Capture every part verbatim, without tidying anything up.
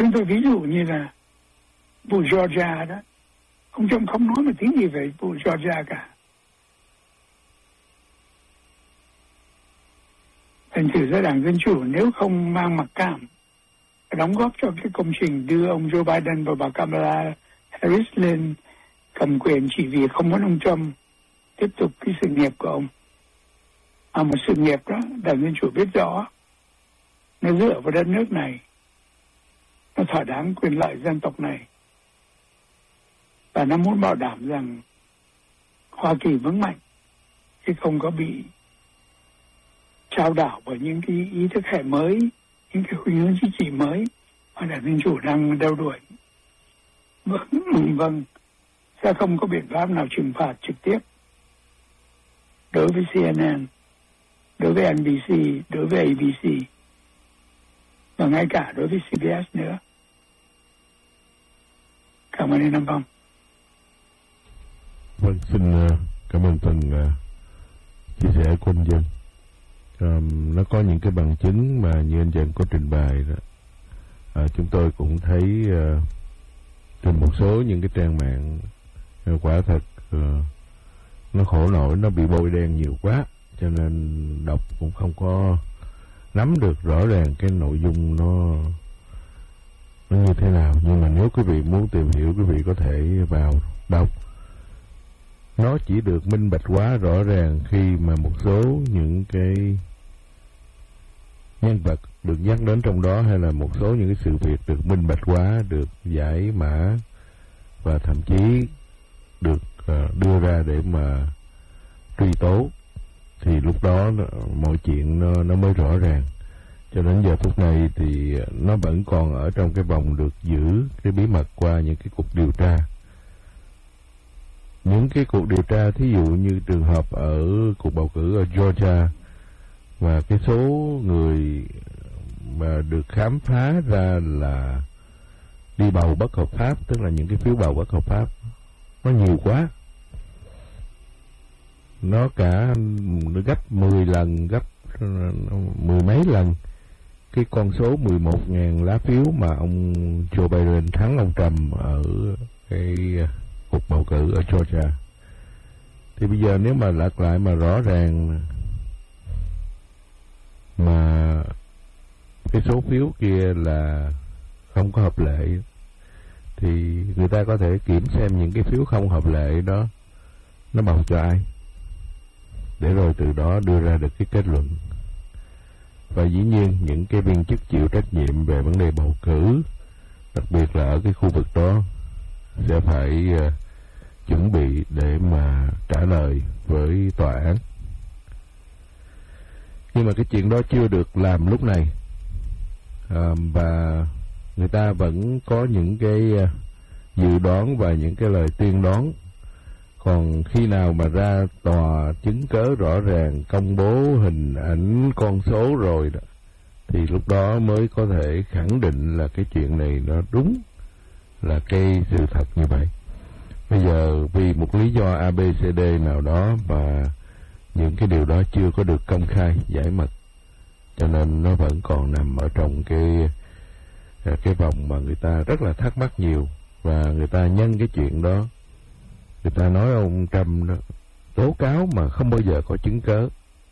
Chúng tôi ví dụ như là vụ Georgia đó, ông Trump không nói một tiếng gì về vụ Georgia cả. Thành thử ra Đảng Dân Chủ nếu không mang mặc cảm đóng góp cho cái công trình đưa ông Joe Biden và bà Kamala Harris lên cầm quyền chỉ vì không muốn ông Trump tiếp tục cái sự nghiệp của ông. À, một sự nghiệp đó, Đảng Dân Chủ biết rõ, nó dựa vào đất nước này, nó thỏa đáng quyền lợi dân tộc này, và nó muốn bảo đảm rằng Hoa Kỳ vững mạnh, chứ không có bị trao đảo bởi những cái ý thức hệ mới, những cái khuynh hướng chính trị mới mà Đảng Dân Chủ đang đeo đuổi. Vâng, vâng, sẽ không có biện pháp nào trừng phạt trực tiếp đối với C N N, đối với N B C, đối với A B C, và ngay cả đối với C B S nữa. Cảm ơn anh Nam Phong. Vâng, xin cảm ơn phần uh, chia sẻ của anh Dân. Um, nó có những cái bằng chứng mà như anh Dân có trình bày đó. À, chúng tôi cũng thấy uh, trên một số những cái trang mạng uh, quả thật uh, nó khổ nổi, nó bị bôi đen nhiều quá, cho nên đọc cũng không có nắm được rõ ràng cái nội dung nó nó như thế nào. Nhưng mà nếu quý vị muốn tìm hiểu, quý vị có thể vào đọc. Nó chỉ được minh bạch hóa rõ ràng khi mà một số những cái nhân vật được nhắc đến trong đó, hay là một số những cái sự việc được minh bạch hóa, được giải mã, và thậm chí được uh, đưa ra để mà truy tố, thì lúc đó mọi chuyện nó, nó mới rõ ràng. Cho đến giờ phút này thì nó vẫn còn ở trong cái vòng được giữ cái bí mật qua những cái cuộc điều tra. Những cái cuộc điều tra, thí dụ như trường hợp ở cuộc bầu cử ở Georgia, và cái số người mà được khám phá ra là đi bầu bất hợp pháp, tức là những cái phiếu bầu bất hợp pháp, nó nhiều quá. Nó cả nó gấp mười lần, gấp mười mấy lần cái con số mười một nghìn lá phiếu mà ông Joe Biden thắng ông Trump ở cái cuộc bầu cử ở Georgia. Thì bây giờ nếu mà lật lại mà rõ ràng mà cái số phiếu kia là không có hợp lệ, thì người ta có thể kiểm xem những cái phiếu không hợp lệ đó nó bầu cho ai, để rồi từ đó đưa ra được cái kết luận. Và dĩ nhiên những cái viên chức chịu trách nhiệm về vấn đề bầu cử, đặc biệt là ở cái khu vực đó, sẽ phải uh, chuẩn bị để mà trả lời với tòa án. Nhưng mà cái chuyện đó chưa được làm lúc này, uh, và người ta vẫn có những cái uh, dự đoán và những cái lời tiên đoán. Còn khi nào mà ra tòa chứng cớ rõ ràng, công bố hình ảnh con số rồi đó, thì lúc đó mới có thể khẳng định là cái chuyện này nó đúng là cái sự thật như vậy. Bây giờ vì một lý do A B C D nào đó mà những cái điều đó chưa có được công khai, giải mật, cho nên nó vẫn còn nằm ở trong cái cái vòng mà người ta rất là thắc mắc nhiều. Và người ta nhân cái chuyện đó, người ta nói ông Trump đó tố cáo mà không bao giờ có chứng cớ.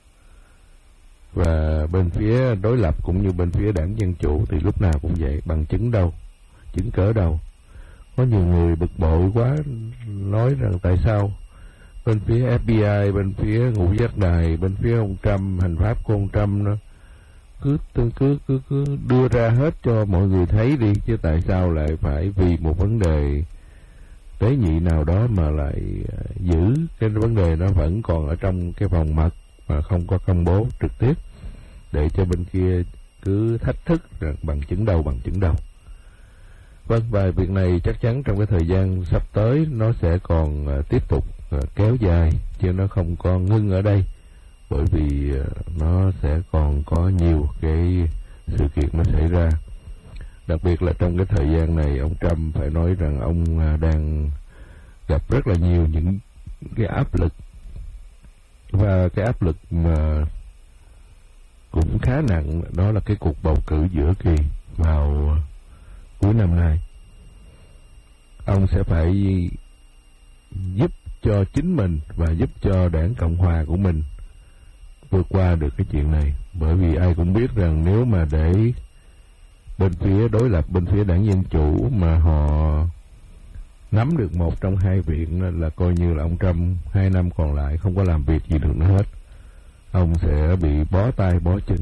Và bên phía đối lập cũng như bên phía đảng Dân Chủ thì lúc nào cũng vậy, bằng chứng đâu, chứng cớ đâu. Có nhiều người bực bội quá, nói rằng tại sao bên phía F B I, bên phía ngũ giác đài, bên phía ông Trump, hành pháp của ông Trump nó cứ cứ cứ cứ đưa ra hết cho mọi người thấy đi, chứ tại sao lại phải vì một vấn đề tế nhị nào đó mà lại giữ cái vấn đề nó vẫn còn ở trong cái vòng mật mà không có công bố trực tiếp, để cho bên kia cứ thách thức rằng bằng chứng đâu, bằng chứng đâu. Vâng, và việc này chắc chắn trong cái thời gian sắp tới nó sẽ còn uh, tiếp tục uh, kéo dài, chứ nó không có ngưng ở đây, bởi vì uh, nó sẽ còn có nhiều cái sự kiện nó xảy ra. Đặc biệt là trong cái thời gian này, ông Trump phải nói rằng ông uh, đang gặp rất là nhiều những cái áp lực, và cái áp lực mà cũng khá nặng, đó là cái cuộc bầu cử giữa kỳ vào cuối năm nay. Ông sẽ phải giúp cho chính mình và giúp cho đảng Cộng Hòa của mình vượt qua được cái chuyện này. Bởi vì ai cũng biết rằng nếu mà để bên phía đối lập, bên phía đảng Dân Chủ mà họ nắm được một trong hai viện là coi như là ông Trump hai năm còn lại không có làm việc gì được nữa hết. Ông sẽ bị bó tay bó chân.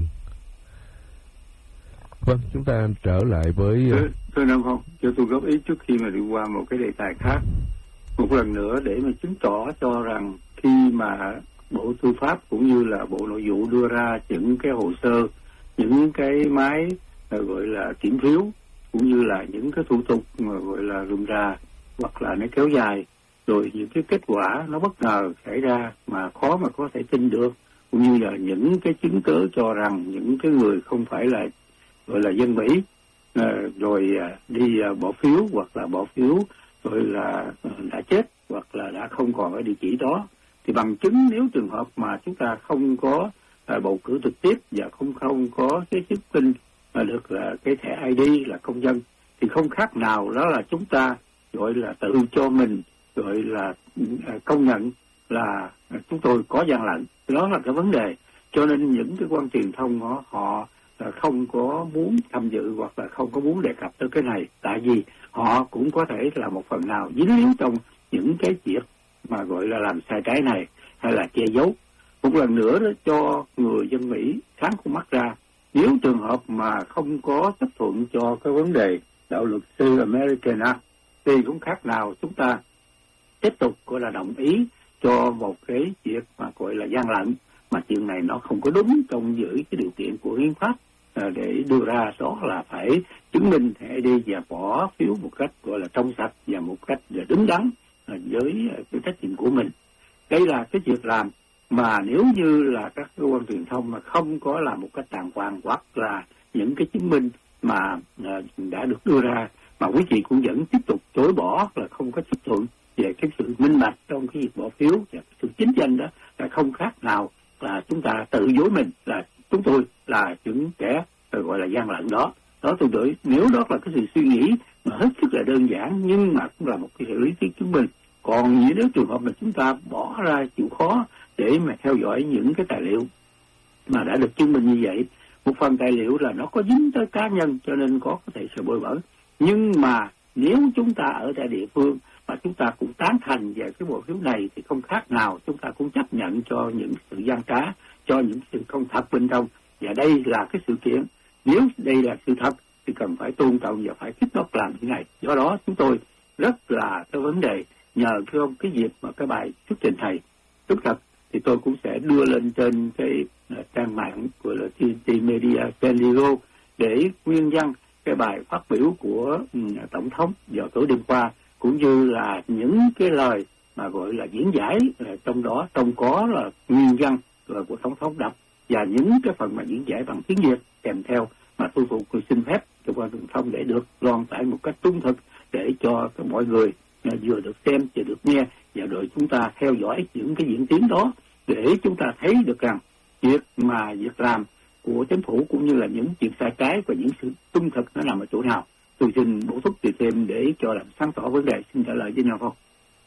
Vâng, chúng ta trở lại với... Thưa, thưa Nam Phong, cho tôi góp ý trước khi mà đi qua một cái đề tài khác. Một lần nữa để mà chứng tỏ cho rằng khi mà Bộ Tư pháp cũng như là Bộ Nội vụ đưa ra những cái hồ sơ, những cái máy gọi là kiểm phiếu, cũng như là những cái thủ tục mà gọi là rườm rà hoặc là nó kéo dài, rồi những cái kết quả nó bất ngờ xảy ra mà khó mà có thể tin được, cũng như là những cái chứng cớ cho rằng những cái người không phải là gọi là dân Mỹ à, rồi à, đi à, bỏ phiếu hoặc là bỏ phiếu rồi là à, đã chết hoặc là đã không còn ở địa chỉ đó, thì bằng chứng nếu trường hợp mà chúng ta không có à, bầu cử trực tiếp và không không có cái chứng minh mà được là cái thẻ i đê là công dân, thì không khác nào đó là chúng ta gọi là tự cho mình gọi là à, công nhận là à, chúng tôi có gian lận. Đó là cái vấn đề. Cho nên những cái quan truyền thông họ, họ không có muốn tham dự hoặc là không có muốn đề cập tới cái này, tại vì họ cũng có thể là một phần nào dính líu trong những cái việc mà gọi là làm sai trái này hay là che giấu. Một lần nữa đó cho người dân Mỹ sáng con mắt ra, nếu trường hợp mà không có chấp thuận cho cái vấn đề đạo luật sư American Act thì cũng khác nào chúng ta tiếp tục gọi là đồng ý cho một cái việc mà gọi là gian lận, mà chuyện này nó không có đúng trong giữ cái điều kiện của hiến pháp à, để đưa ra, đó là phải chứng minh thẻ đi và bỏ phiếu một cách gọi là trong sạch và một cách đứng đắn à, với cái trách nhiệm của mình. Đây là cái việc làm mà nếu như là các cơ quan truyền thông mà không có làm một cách đàng hoàng hoặc là những cái chứng minh mà à, đã được đưa ra mà quý vị cũng vẫn tiếp tục chối bỏ là không có chấp thuận về cái sự minh bạch trong cái việc bỏ phiếu và sự chính danh, đó là không khác nào là chúng ta tự dối mình là chúng tôi là những kẻ gọi là gian lận đó. Đó tôi đợi nếu đó là cái sự suy nghĩ mà hết sức là đơn giản nhưng mà cũng là một cái lý thuyết chứng minh. Còn nếu trường hợp mà chúng ta bỏ ra chịu khó để mà theo dõi những cái tài liệu mà đã được chứng minh như vậy, một phần tài liệu là nó có dính tới cá nhân cho nên có có thể sự bôi bẩn, nhưng mà nếu chúng ta ở tại địa phương mà chúng ta cũng tán thành về cái bộ phiếu này thì không khác nào chúng ta cũng chấp nhận cho những sự gian trá, cho những sự không thật bên trong. Và đây là cái sự kiện, nếu đây là sự thật thì cần phải tôn trọng và phải tiếp tục làm như này. Do đó chúng tôi rất là cái vấn đề nhờ cái, cái dịp mà cái bài thuyết trình thầy tức thật thì tôi cũng sẽ đưa lên trên cái uh, trang mạng của là tê en tê Media San Diego để nguyên văn cái bài phát biểu của um, tổng thống vào tối đêm qua, cũng như là những cái lời mà gọi là diễn giải uh, trong đó trong có là nguyên văn uh, của tổng thống đọc và những cái phần mà diễn giải bằng tiếng Việt kèm theo, mà tôi cũng xin phép cơ quan truyền thông để được loan tải một cách trung thực để cho mọi người uh, vừa được xem vừa được nghe, và rồi chúng ta theo dõi những cái diễn tiến đó để chúng ta thấy được rằng việc mà việc làm của chính phủ cũng như là những chuyện sai trái và những sự trung thực nó nằm ở chỗ nào. Tôi xin bổ túc từ thêm để cho làm sáng tỏ vấn đề. Xin trả lời với nhau không?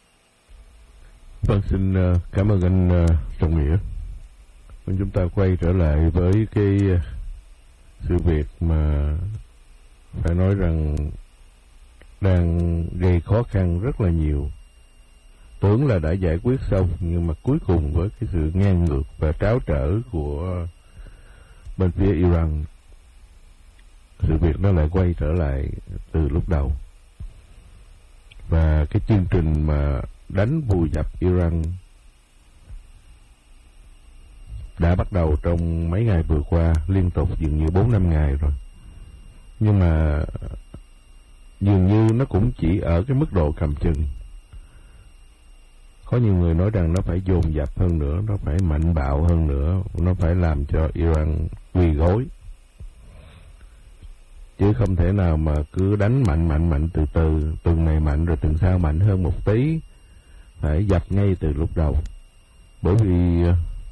Vâng, xin cảm ơn anh Trọng Nghĩa. Chúng ta quay trở lại với cái sự việc mà phải nói rằng đang gây khó khăn rất là nhiều. Tưởng là đã giải quyết xong, nhưng mà cuối cùng với cái sự ngang ngược và tráo trở của bên phía Iran, sự việc nó lại quay trở lại từ lúc đầu. Và cái chương trình mà đánh vùi dập Iran đã bắt đầu trong mấy ngày vừa qua, liên tục dường như bốn năm ngày rồi. Nhưng mà dường như nó cũng chỉ ở cái mức độ cầm chừng. Có nhiều người nói rằng nó phải dồn dập hơn nữa, nó phải mạnh bạo hơn nữa, nó phải làm cho Iran quỳ gối. Chứ không thể nào mà cứ đánh mạnh mạnh mạnh từ từ, từng ngày mạnh rồi từng sau mạnh hơn một tí, phải dập ngay từ lúc đầu. Bởi vì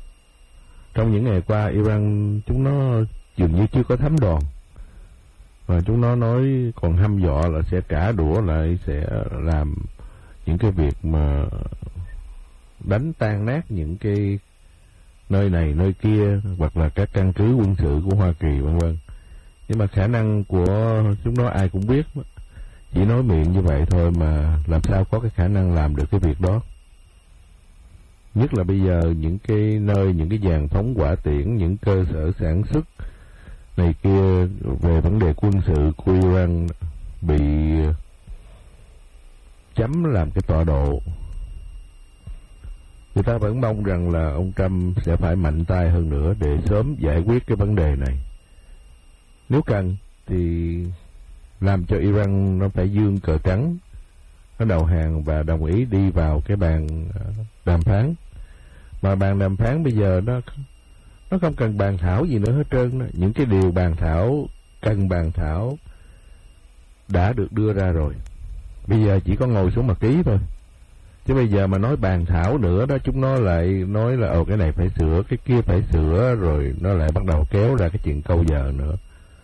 trong những ngày qua Iran chúng nó dường như chưa có thấm đòn. Và chúng nó nói còn hăm dọa là sẽ trả đũa lại, sẽ làm những cái việc mà đánh tan nát những cái nơi này nơi kia, hoặc là các căn cứ quân sự của Hoa Kỳ vân vân. Nhưng mà khả năng của chúng nó ai cũng biết, chỉ nói miệng như vậy thôi mà làm sao có cái khả năng làm được cái việc đó. Nhất là bây giờ những cái nơi, những cái giàn phóng hỏa tiễn, những cơ sở sản xuất này kia về vấn đề quân sự của Iran bị chấm làm cái tọa độ. Người ta vẫn mong rằng là ông Trump sẽ phải mạnh tay hơn nữa để sớm giải quyết cái vấn đề này. Nếu cần thì làm cho Iran nó phải giương cờ trắng, nó đầu hàng và đồng ý đi vào cái bàn đàm phán. Mà bàn đàm phán bây giờ nó nó không cần bàn thảo gì nữa hết trơn đó. Những cái điều bàn thảo cần bàn thảo đã được đưa ra rồi. Bây giờ chỉ có ngồi xuống mà ký thôi. Chứ bây giờ mà nói bàn thảo nữa đó, chúng nó lại nói là ồ cái này phải sửa, cái kia phải sửa, rồi nó lại bắt đầu kéo ra cái chuyện câu giờ nữa.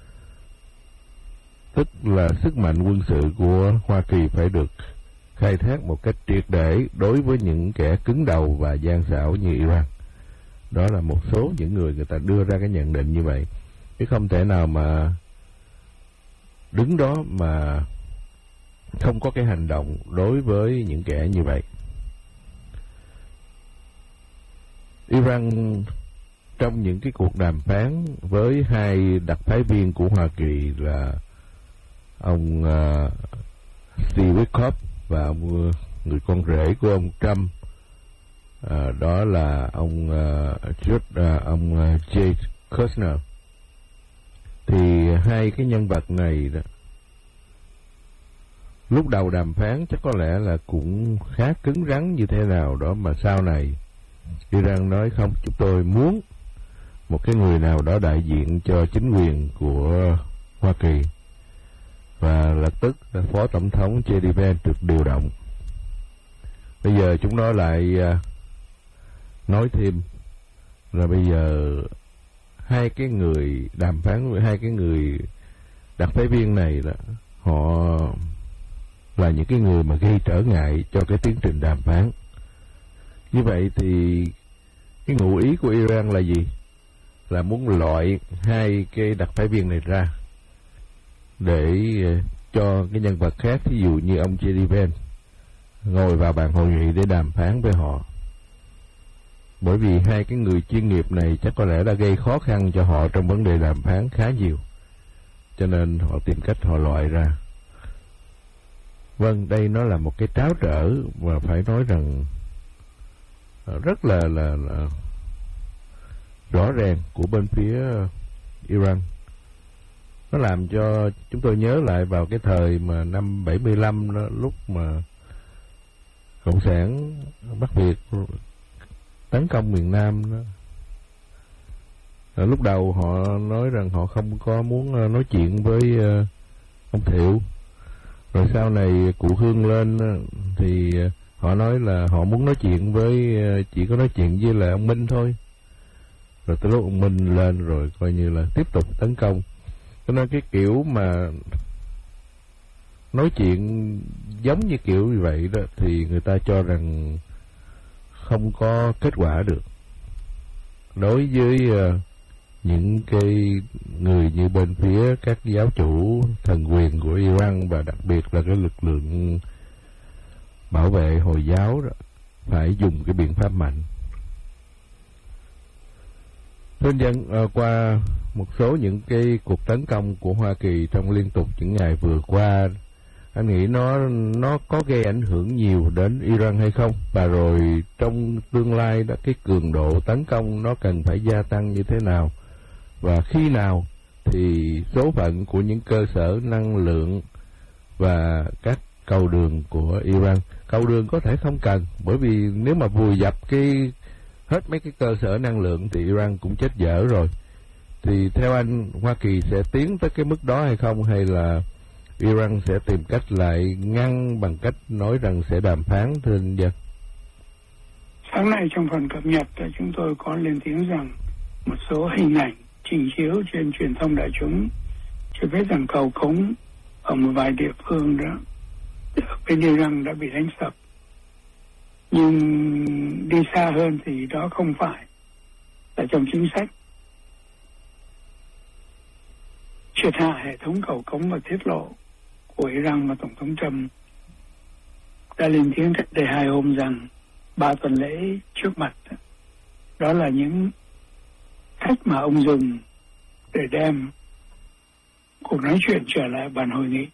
Tức là sức mạnh quân sự của Hoa Kỳ phải được khai thác một cách triệt để đối với những kẻ cứng đầu và gian xảo như Iran. Đó là một số những người người ta đưa ra cái nhận định như vậy. Chứ không thể nào mà đứng đó mà không có cái hành động đối với những kẻ như vậy. Iran trong những cái cuộc đàm phán với hai đặc phái viên của Hoa Kỳ là ông uh, Steve Witkoff và ông, người con rể của ông Trump, uh, đó là ông uh, George, uh, ông uh, Jay Kushner. Thì hai cái nhân vật này đó, lúc đầu đàm phán chắc có lẽ là cũng khá cứng rắn như thế nào đó, mà sau này Iran nói không, chúng tôi muốn một cái người nào đó đại diện cho chính quyền của Hoa Kỳ, và lập tức Phó Tổng thống gi đi Vance được điều động. Bây giờ chúng nó lại nói thêm là bây giờ hai cái người đàm phán với hai cái người đặc phái viên này đó, họ là những cái người mà gây trở ngại cho cái tiến trình đàm phán. Như vậy thì cái ngụ ý của Iran là gì? Là muốn loại hai cái đặc phái viên này ra để cho cái nhân vật khác, ví dụ như ông gi đi Vance, ngồi vào bàn hội nghị để đàm phán với họ. Bởi vì hai cái người chuyên nghiệp này chắc có lẽ đã gây khó khăn cho họ trong vấn đề đàm phán khá nhiều, cho nên họ tìm cách họ loại ra. Vâng, đây nó là một cái tráo trở và phải nói rằng rất là, là, là rõ ràng của bên phía Iran. Nó làm cho chúng tôi nhớ lại vào cái thời mà năm bảy mươi lăm đó, lúc mà Cộng sản Bắc Việt tấn công miền Nam đó. Ở lúc đầu họ nói rằng họ không có muốn nói chuyện với ông Thiệu. Rồi sau này cụ Hương lên thì họ nói là họ muốn nói chuyện với, chỉ có nói chuyện với là ông Minh thôi. Rồi tới lúc ông Minh lên rồi coi như là tiếp tục tấn công. Cho nên cái kiểu mà nói chuyện giống như kiểu như vậy đó thì người ta cho rằng không có kết quả được. Đối với uh, những cái người như bên phía các giáo chủ thần quyền của Iran, và đặc biệt là cái lực lượng bảo vệ Hồi giáo đó, phải dùng cái biện pháp mạnh. Thưa dân, uh, qua một số những cái cuộc tấn công của Hoa Kỳ trong liên tục những ngày vừa qua, anh nghĩ nó nó có gây ảnh hưởng nhiều đến Iran hay không? Và rồi trong tương lai đó, cái cường độ tấn công nó cần phải gia tăng như thế nào? Và khi nào thì số phận của những cơ sở năng lượng và các cầu đường của Iran, cầu đường có thể không cần, bởi vì nếu mà vùi dập cái hết mấy cái cơ sở năng lượng thì Iran cũng chết dở rồi. Thì theo anh, Hoa Kỳ sẽ tiến tới cái mức đó hay không, hay là Iran sẽ tìm cách lại ngăn bằng cách nói rằng sẽ đàm phán, thưa anh Dân? Sáng nay trong phần cập nhật chúng tôi có lên tiếng rằng một số hình ảnh trình chiếu trên truyền thông đại chúng Cho biết rằng cầu cống ở một vài địa phương đó bên Iran đã bị đánh sập, nhưng đi xa hơn thì đó không phải là trong chính sách. Triệt hạ hệ thống cầu cống và thiết lộ của Iran mà Tổng thống Trump đã lên tiếng cách đây hai hôm rằng ba tuần lễ trước mặt đó là những cách mà ông dùng để đem cuộc nói chuyện trở lại bàn hội nghị.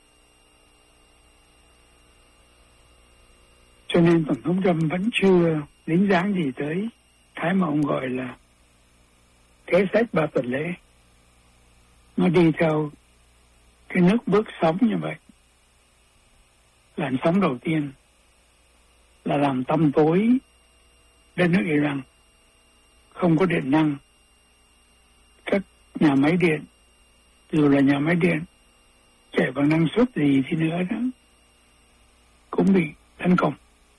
Cho nên Tổng thống Trump vẫn chưa dính dáng gì tới cái mà ông gọi là kế sách ba tuần lễ. Nó đi theo cái nước bước sóng như vậy. Làn sóng đầu tiên là làm tăm tối đất nước Iran, không có điện năng. Các nhà máy điện, dù là nhà máy điện chạy bằng năng suất gì thì nữa đó, cũng bị tấn công.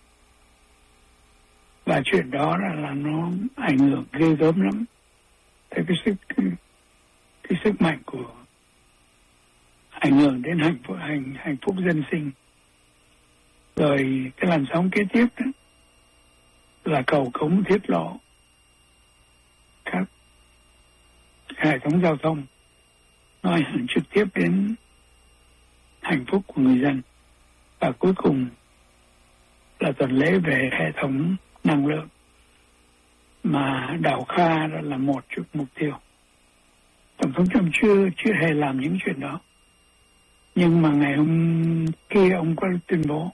Và chuyện đó là, là nó ảnh hưởng ghê gớm lắm tới cái sức cái, cái sức mạnh của ảnh hưởng đến hạnh phúc hạnh hạnh phúc dân sinh. Rồi cái làn sóng kế tiếp đó là cầu cống thiết lộ các hệ thống giao thông, nó ảnh hưởng trực tiếp đến hạnh phúc của người dân. Và cuối cùng là tuần lễ về hệ thống năng lượng mà Đào Kha đó là một trong mục tiêu. Tổng thống Trump chưa chưa hề làm những chuyện đó, nhưng mà ngày hôm kia ông có tuyên bố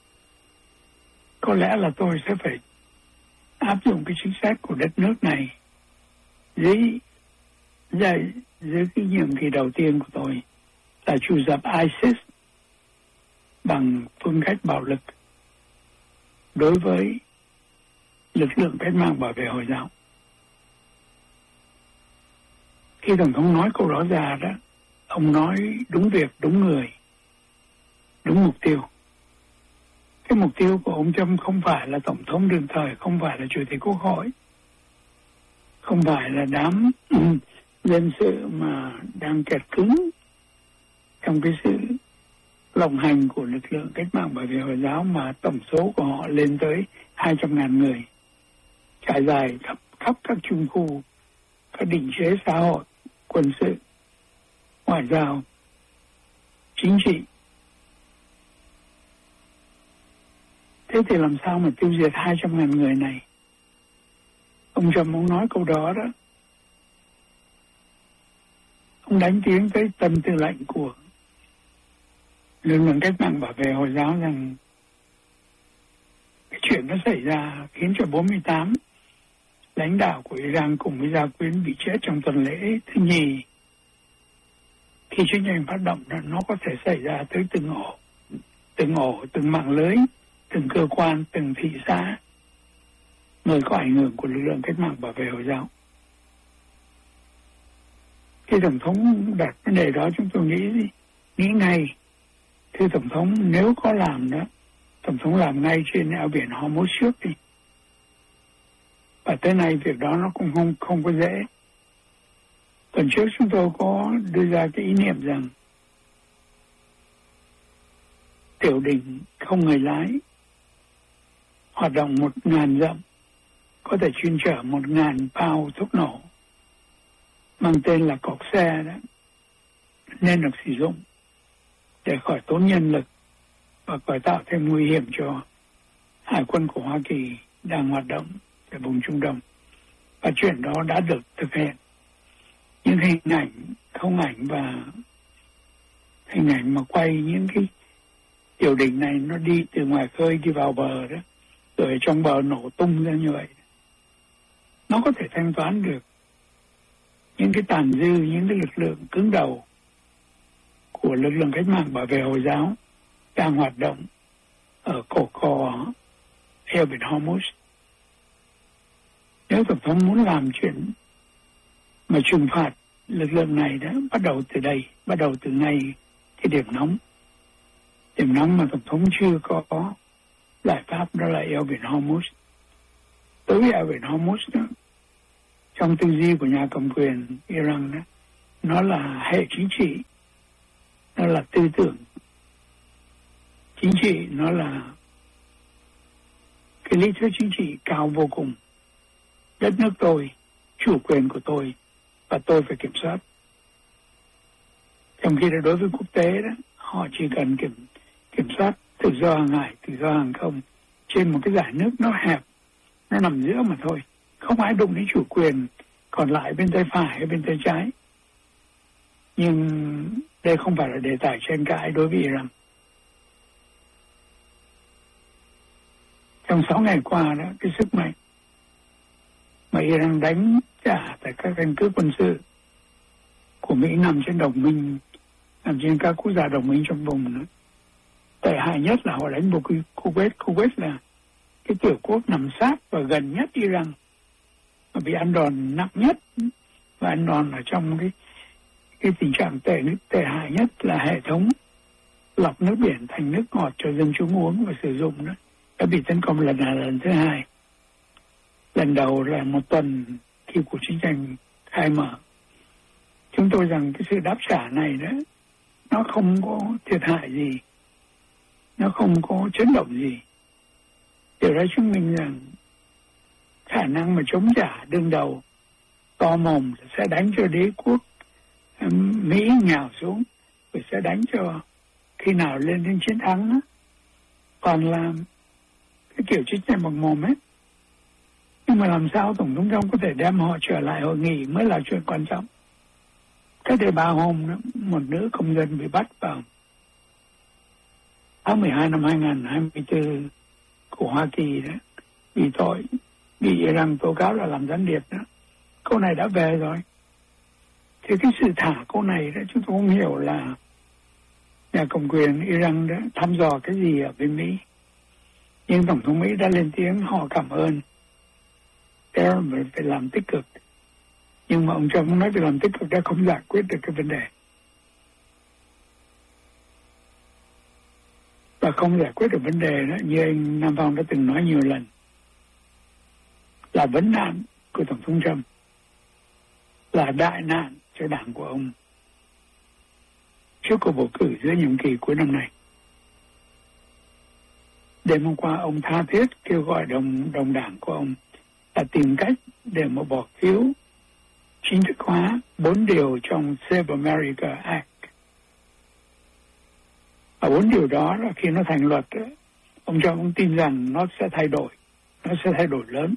có lẽ là tôi sẽ phải áp dụng cái chính sách của đất nước này dưới dưới, dưới cái nhiệm kỳ đầu tiên của tôi là chủ dập ISIS bằng phương cách bạo lực đối với lực lượng cách mạng bảo vệ Hồi giáo. Khi Tổng thống nói câu đó ra đó, ông nói đúng việc, đúng người, đúng mục tiêu. Cái mục tiêu của ông Trump không phải là Tổng thống đương thời, không phải là Chủ tịch Quốc hội, không phải là đám dân sự mà đang kẹt cứng trong cái sự lộng hành của lực lượng cách mạng bảo vệ Hồi giáo, mà tổng số của họ lên tới hai trăm ngàn người, trải dài khắp, khắp các trung khu, các định chế xã hội, quân sự, ngoại giao, chính trị. Thế thì làm sao mà tiêu diệt hai trăm ngàn người này? Ông Trump ông nói câu đó đó, ông đánh tiếng tới tâm tư lệnh của lực lượng cách mạng bảo vệ Hồi giáo rằng cái chuyện nó xảy ra khiến cho bốn mươi tám lãnh đạo của Iran cùng với gia quyến bị chết trong tuần lễ thứ nhì. Khi chiến tranh phát động, nó có thể xảy ra tới từng ổ, từng ổ, từng mạng lưới, từng cơ quan, từng thị xã, nơi có ảnh hưởng của lực lượng cách mạng bảo vệ Hồi giáo. Khi Tổng thống đặt vấn đề đó, chúng tôi nghĩ gì? Nghĩ ngay, thưa Tổng thống, nếu có làm đó, Tổng thống làm ngay trên eo biển Hormuz trước đi. Và tới nay việc đó nó cũng không, không có dễ. Tuần trước chúng tôi có đưa ra cái ý niệm rằng tiểu đỉnh không người lái hoạt động một ngàn dặm, có thể chuyên chở một ngàn bao thuốc nổ, mang tên là cọc xe đó, nên được sử dụng để khỏi tốn nhân lực và khỏi tạo thêm nguy hiểm cho hải quân của Hoa Kỳ đang hoạt động tại vùng Trung Đông. Và chuyện đó đã được thực hiện. Những hình ảnh, không ảnh và hình ảnh mà quay những cái tiểu đỉnh này nó đi từ ngoài khơi đi vào bờ đó, rồi trong bờ nổ tung ra như vậy, nó có thể thanh toán được những cái tàn dư, những cái lực lượng cứng đầu của lực lượng cách mạng bảo vệ Hồi giáo đang hoạt động ở cổ cò eo biển Hormuz. Nếu Tổng thống muốn làm chuyện mà trừng phạt lực lượng này đó, bắt đầu từ đây, bắt đầu từ ngay cái điểm nóng. Điểm nóng mà Tổng thống chưa có giải pháp, đó là eo biển Hormuz. Đối với eo biển Hormuz đó, trong tư duy của nhà cầm quyền Iran đó, nó là hệ chính trị, nó là tư tưởng chính trị, nó là cái lý thuyết chính trị cao vô cùng. Đất nước tôi, chủ quyền của tôi, và tôi phải kiểm soát. Trong khi đó đối với quốc tế đó, họ chỉ cần kiểm kiểm soát tự do hàng hải, tự do hàng không trên một cái dải nước nó hẹp, nó nằm giữa mà thôi. Không ai đụng đến chủ quyền còn lại bên tay phải hay bên tay trái. Nhưng đây không phải là đề tài tranh cãi đối với Iran. Trong sáu ngày qua đó, cái sức mạnh mà Iran đánh trả tại các căn cứ quân sự của Mỹ nằm trên đồng minh, nằm trên các quốc gia đồng minh trong vùng nữa. Tệ hại nhất là họ đánh vào Kuwait. Kuwait là cái tiểu quốc nằm sát và gần nhất Iran, mà bị ăn đòn nặng nhất, và ăn đòn ở trong cái cái tình trạng tệ tệ hại nhất là hệ thống lọc nước biển thành nước ngọt cho dân chúng uống và sử dụng đó đã bị tấn công lần này lần thứ hai. Lần đầu là một tuần khi cuộc chiến tranh khai mở. Chúng tôi rằng cái sự đáp trả này đó, nó không có thiệt hại gì, nó không có chấn động gì. Điều đó chứng minh rằng khả năng mà chống trả đương đầu to mồm sẽ đánh cho đế quốc Mỹ nhào xuống, rồi sẽ đánh cho khi nào lên đến chiến thắng đó. Còn là cái kiểu chiến tranh bằng mồm ấy. Nhưng mà làm sao Tổng thống Trump có thể đem họ trở lại hội nghị mới là chuyện quan trọng. Cách đây ba hôm đó, một nữ công dân bị bắt vào tháng mười hai năm hai nghìn không trăm hai mươi tư của Hoa Kỳ đó, vì tội bị Iran tố cáo là làm gián điệp đó. Cô này đã về rồi. Thì cái sự thả cô này đó, chúng tôi không hiểu là nhà cầm quyền Iran đó thăm dò cái gì ở bên Mỹ. Nhưng Tổng thống Mỹ đã lên tiếng họ cảm ơn. Thế là mình phải làm tích cực. Nhưng mà ông Trump nói việc làm tích cực đã không giải quyết được cái vấn đề. Và không giải quyết được vấn đề đó, như anh Nam Phong đã từng nói nhiều lần, là vấn nạn của Tổng thống Trump, là đại nạn cho đảng của ông trước cuộc bầu cử giữa nhiệm kỳ cuối năm nay. Đêm hôm qua ông tha thiết kêu gọi đồng đồng đảng của ông là tìm cách để mà bỏ phiếu chính thức hóa bốn điều trong Save America Act. Và bốn điều đó là khi nó thành luật, ông Trump cũng tin rằng nó sẽ thay đổi, nó sẽ thay đổi lớn.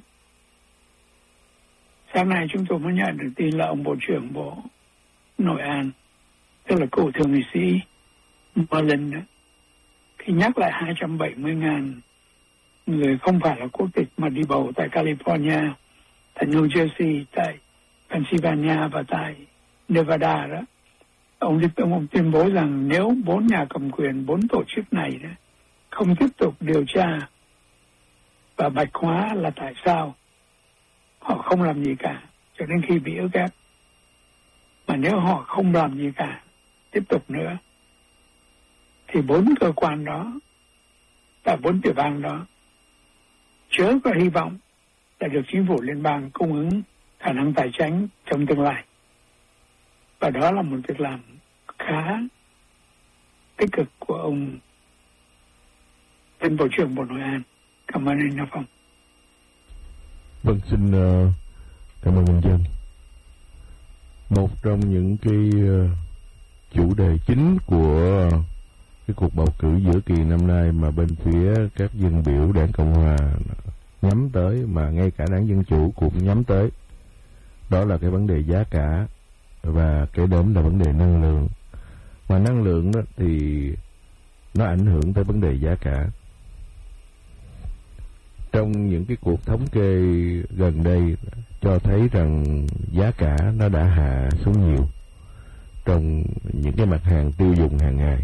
Sáng nay chúng tôi mới nhận được tin là ông Bộ trưởng Bộ Nội an, tức là cựu thượng nghị sĩ Merlin, khi nhắc lại hai trăm bảy mươi nghìn người không phải là quốc tịch mà đi bầu tại California, tại New Jersey, tại Pennsylvania và tại Nevada đó, ông, ông, ông tuyên bố rằng nếu bốn nhà cầm quyền, bốn tổ chức này đó, không tiếp tục điều tra và bạch hóa là tại sao họ không làm gì cả cho đến khi bị ức ép, mà nếu họ không làm gì cả tiếp tục nữa thì bốn cơ quan đó và bốn tiểu bang đó chớ có hy vọng là được chính phủ liên bang cung ứng khả năng tài chính trong tương lai. Và đó là một việc làm khá tích cực của ông tên Bộ trưởng Bộ Nội an. Cảm ơn anh Nam Phong. Vâng, xin uh, cảm ơn anh Dân. Một trong những cái uh, chủ đề chính của cái cuộc bầu cử giữa kỳ năm nay mà bên phía các dân biểu đảng Cộng Hòa nhắm tới, mà ngay cả đảng Dân Chủ cũng nhắm tới, đó là cái vấn đề giá cả, và cái đến là vấn đề năng lượng. Mà năng lượng đó thì nó ảnh hưởng tới vấn đề giá cả. Trong những cái cuộc thống kê gần đây cho thấy rằng giá cả nó đã hạ xuống nhiều trong những cái mặt hàng tiêu dùng hàng ngày.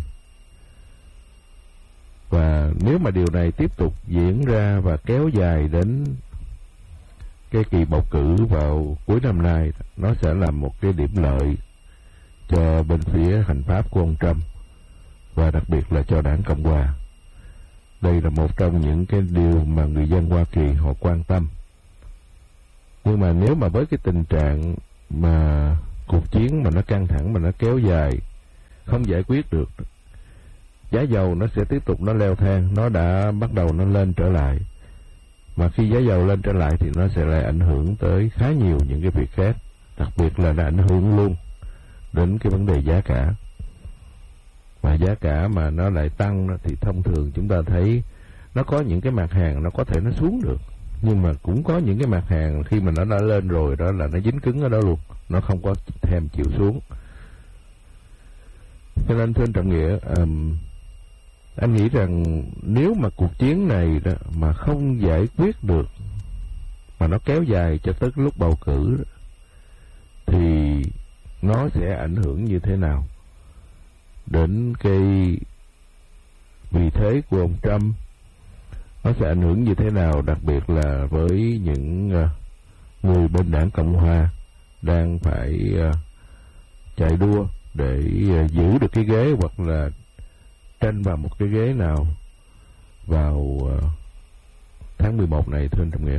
Và nếu mà điều này tiếp tục diễn ra và kéo dài đến cái kỳ bầu cử vào cuối năm nay, nó sẽ là một cái điểm lợi cho bên phía hành pháp của ông Trump, và đặc biệt là cho đảng Cộng Hòa. Đây là một trong những cái điều mà người dân Hoa Kỳ họ quan tâm. Nhưng mà nếu mà với cái tình trạng mà cuộc chiến mà nó căng thẳng, mà nó kéo dài, không giải quyết được, giá dầu nó sẽ tiếp tục nó leo thang, nó đã bắt đầu nó lên trở lại. Mà khi giá dầu lên trở lại thì nó sẽ lại ảnh hưởng tới khá nhiều những cái việc khác, đặc biệt là nó ảnh hưởng luôn đến cái vấn đề giá cả. Và giá cả mà nó lại tăng thì thông thường chúng ta thấy nó có những cái mặt hàng nó có thể nó xuống được, nhưng mà cũng có những cái mặt hàng khi mà nó đã lên rồi đó là nó dính cứng ở đó luôn, nó không có thèm chịu xuống. Cho nên thưa anh Trọng Nghĩa, um, anh nghĩ rằng nếu mà cuộc chiến này đó mà không giải quyết được, mà nó kéo dài cho tới lúc bầu cử đó, thì nó sẽ ảnh hưởng như thế nào đến cái vị thế của ông Trump, nó sẽ ảnh hưởng như thế nào, đặc biệt là với những uh, người bên đảng Cộng Hòa đang phải uh, chạy đua để uh, giữ được cái ghế, hoặc là tranh vào một cái ghế nào vào uh, tháng mười một này, thưa anh Trọng Nghĩa.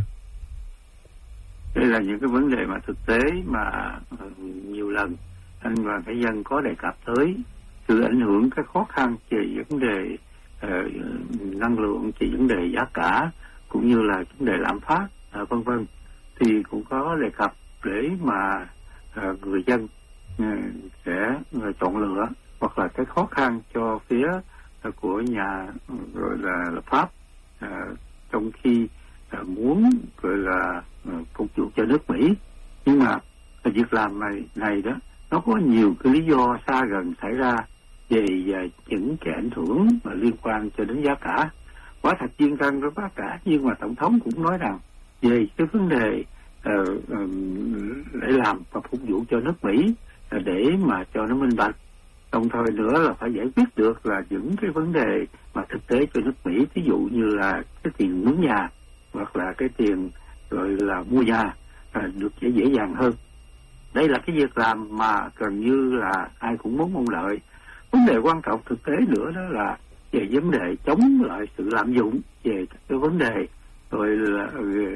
Đây là những cái vấn đề mà thực tế mà uh, nhiều lần anh và cái dân có đề cập tới sự ảnh hưởng, cái khó khăn về vấn đề uh, năng lượng, về vấn đề giá cả, cũng như là vấn đề lạm phát, uh, vân vân, thì cũng có đề cập để mà uh, người dân uh, sẽ uh, chọn lựa, hoặc là cái khó khăn cho phía uh, của nhà uh, gọi là lập pháp uh, trong khi uh, muốn gọi là uh, phục vụ cho nước Mỹ. Nhưng mà uh, việc làm này này đó nó có nhiều cái lý do xa gần xảy ra về uh, những cái ảnh hưởng mà liên quan cho đến giá cả. Quả thật chiến tranh với giá cả, nhưng mà tổng thống cũng nói rằng về cái vấn đề uh, um, để làm và phục vụ cho nước Mỹ uh, để mà cho nó minh bạch, đồng thời nữa là phải giải quyết được là những cái vấn đề mà thực tế cho nước Mỹ, ví dụ như là cái tiền mướn nhà, hoặc là cái tiền gọi là mua nhà uh, được dễ dễ dàng hơn. Đây là cái việc làm mà gần như là ai cũng muốn mong đợi. Vấn đề quan trọng thực tế nữa đó là về vấn đề chống lại sự lạm dụng, về cái vấn đề rồi là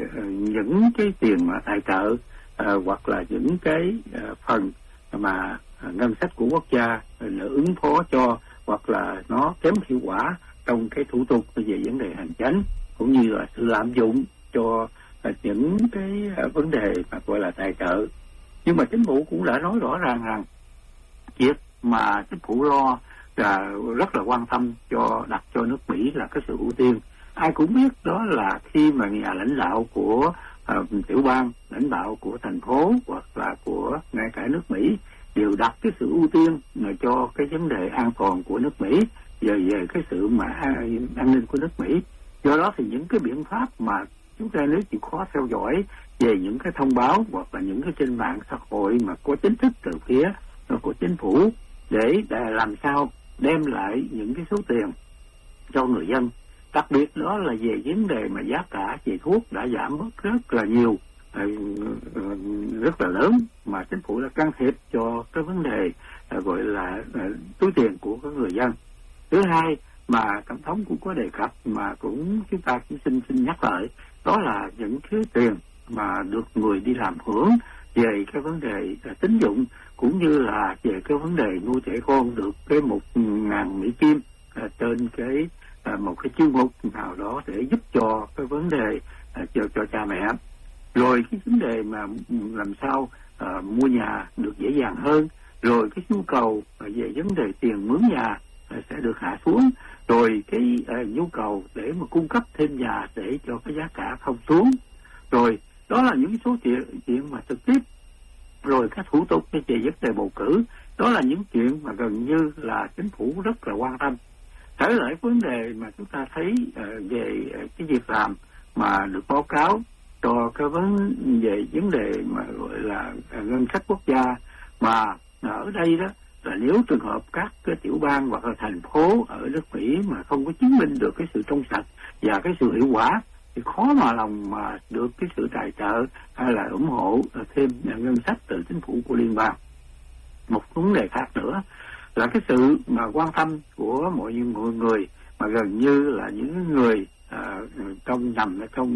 những cái tiền mà tài trợ uh, hoặc là những cái uh, phần mà uh, ngân sách của quốc gia để ứng phó cho, hoặc là nó kém hiệu quả trong cái thủ tục về vấn đề hành chính, cũng như là sự lạm dụng cho uh, những cái uh, vấn đề mà gọi là tài trợ. Nhưng mà chính phủ cũng đã nói rõ ràng rằng việc mà chính phủ lo là rất là quan tâm cho đặt cho nước Mỹ là cái sự ưu tiên. Ai cũng biết đó là khi mà nhà lãnh đạo của uh, tiểu bang, lãnh đạo của thành phố, hoặc là của ngay cả nước Mỹ đều đặt cái sự ưu tiên cho cái vấn đề an toàn của nước Mỹ, về về cái sự mà an, an ninh của nước Mỹ. Do đó thì những cái biện pháp mà chúng ta nếu chịu khó theo dõi về những cái thông báo, hoặc là những cái trên mạng xã hội mà có chính thức từ phía của chính phủ, để, để làm sao đem lại những cái số tiền cho người dân. Đặc biệt đó là về vấn đề mà giá cả về thuốc đã giảm bớt rất là nhiều, rất là lớn, mà chính phủ đã can thiệp cho cái vấn đề gọi là túi tiền của các người dân. Thứ hai mà tổng thống cũng có đề cập, mà cũng chúng ta cũng xin xin nhắc lại, đó là những cái tiền mà được người đi làm hưởng về cái vấn đề tín dụng, cũng như là về cái vấn đề nuôi trẻ con được cái một ngàn Mỹ Kim à, trên cái à, một cái chương mục nào đó để giúp cho cái vấn đề à, cho cho cha mẹ. Rồi cái vấn đề mà làm sao à, mua nhà được dễ dàng hơn, rồi cái nhu cầu à, về vấn đề tiền mướn nhà à, sẽ được hạ xuống, rồi cái à, nhu cầu để mà cung cấp thêm nhà để cho cái giá cả không xuống. Rồi đó là những số chuyện, chuyện mà trực tiếp. Rồi các thủ tục về vấn đề bầu cử, đó là những chuyện mà gần như là chính phủ rất là quan tâm. Trở lại vấn đề mà chúng ta thấy uh, về cái việc làm mà được báo cáo cho cái vấn về vấn đề mà gọi là uh, ngân sách quốc gia, mà ở đây đó là nếu trường hợp các cái tiểu bang hoặc là thành phố ở nước Mỹ mà không có chứng minh được cái sự trong sạch và cái sự hiệu quả, thì khó mà lòng mà được cái sự tài trợ hay là ủng hộ thêm ngân sách từ chính phủ của liên bang. Một vấn đề khác nữa là cái sự mà quan tâm của mọi người, mà gần như là những người à, trong nằm ở trong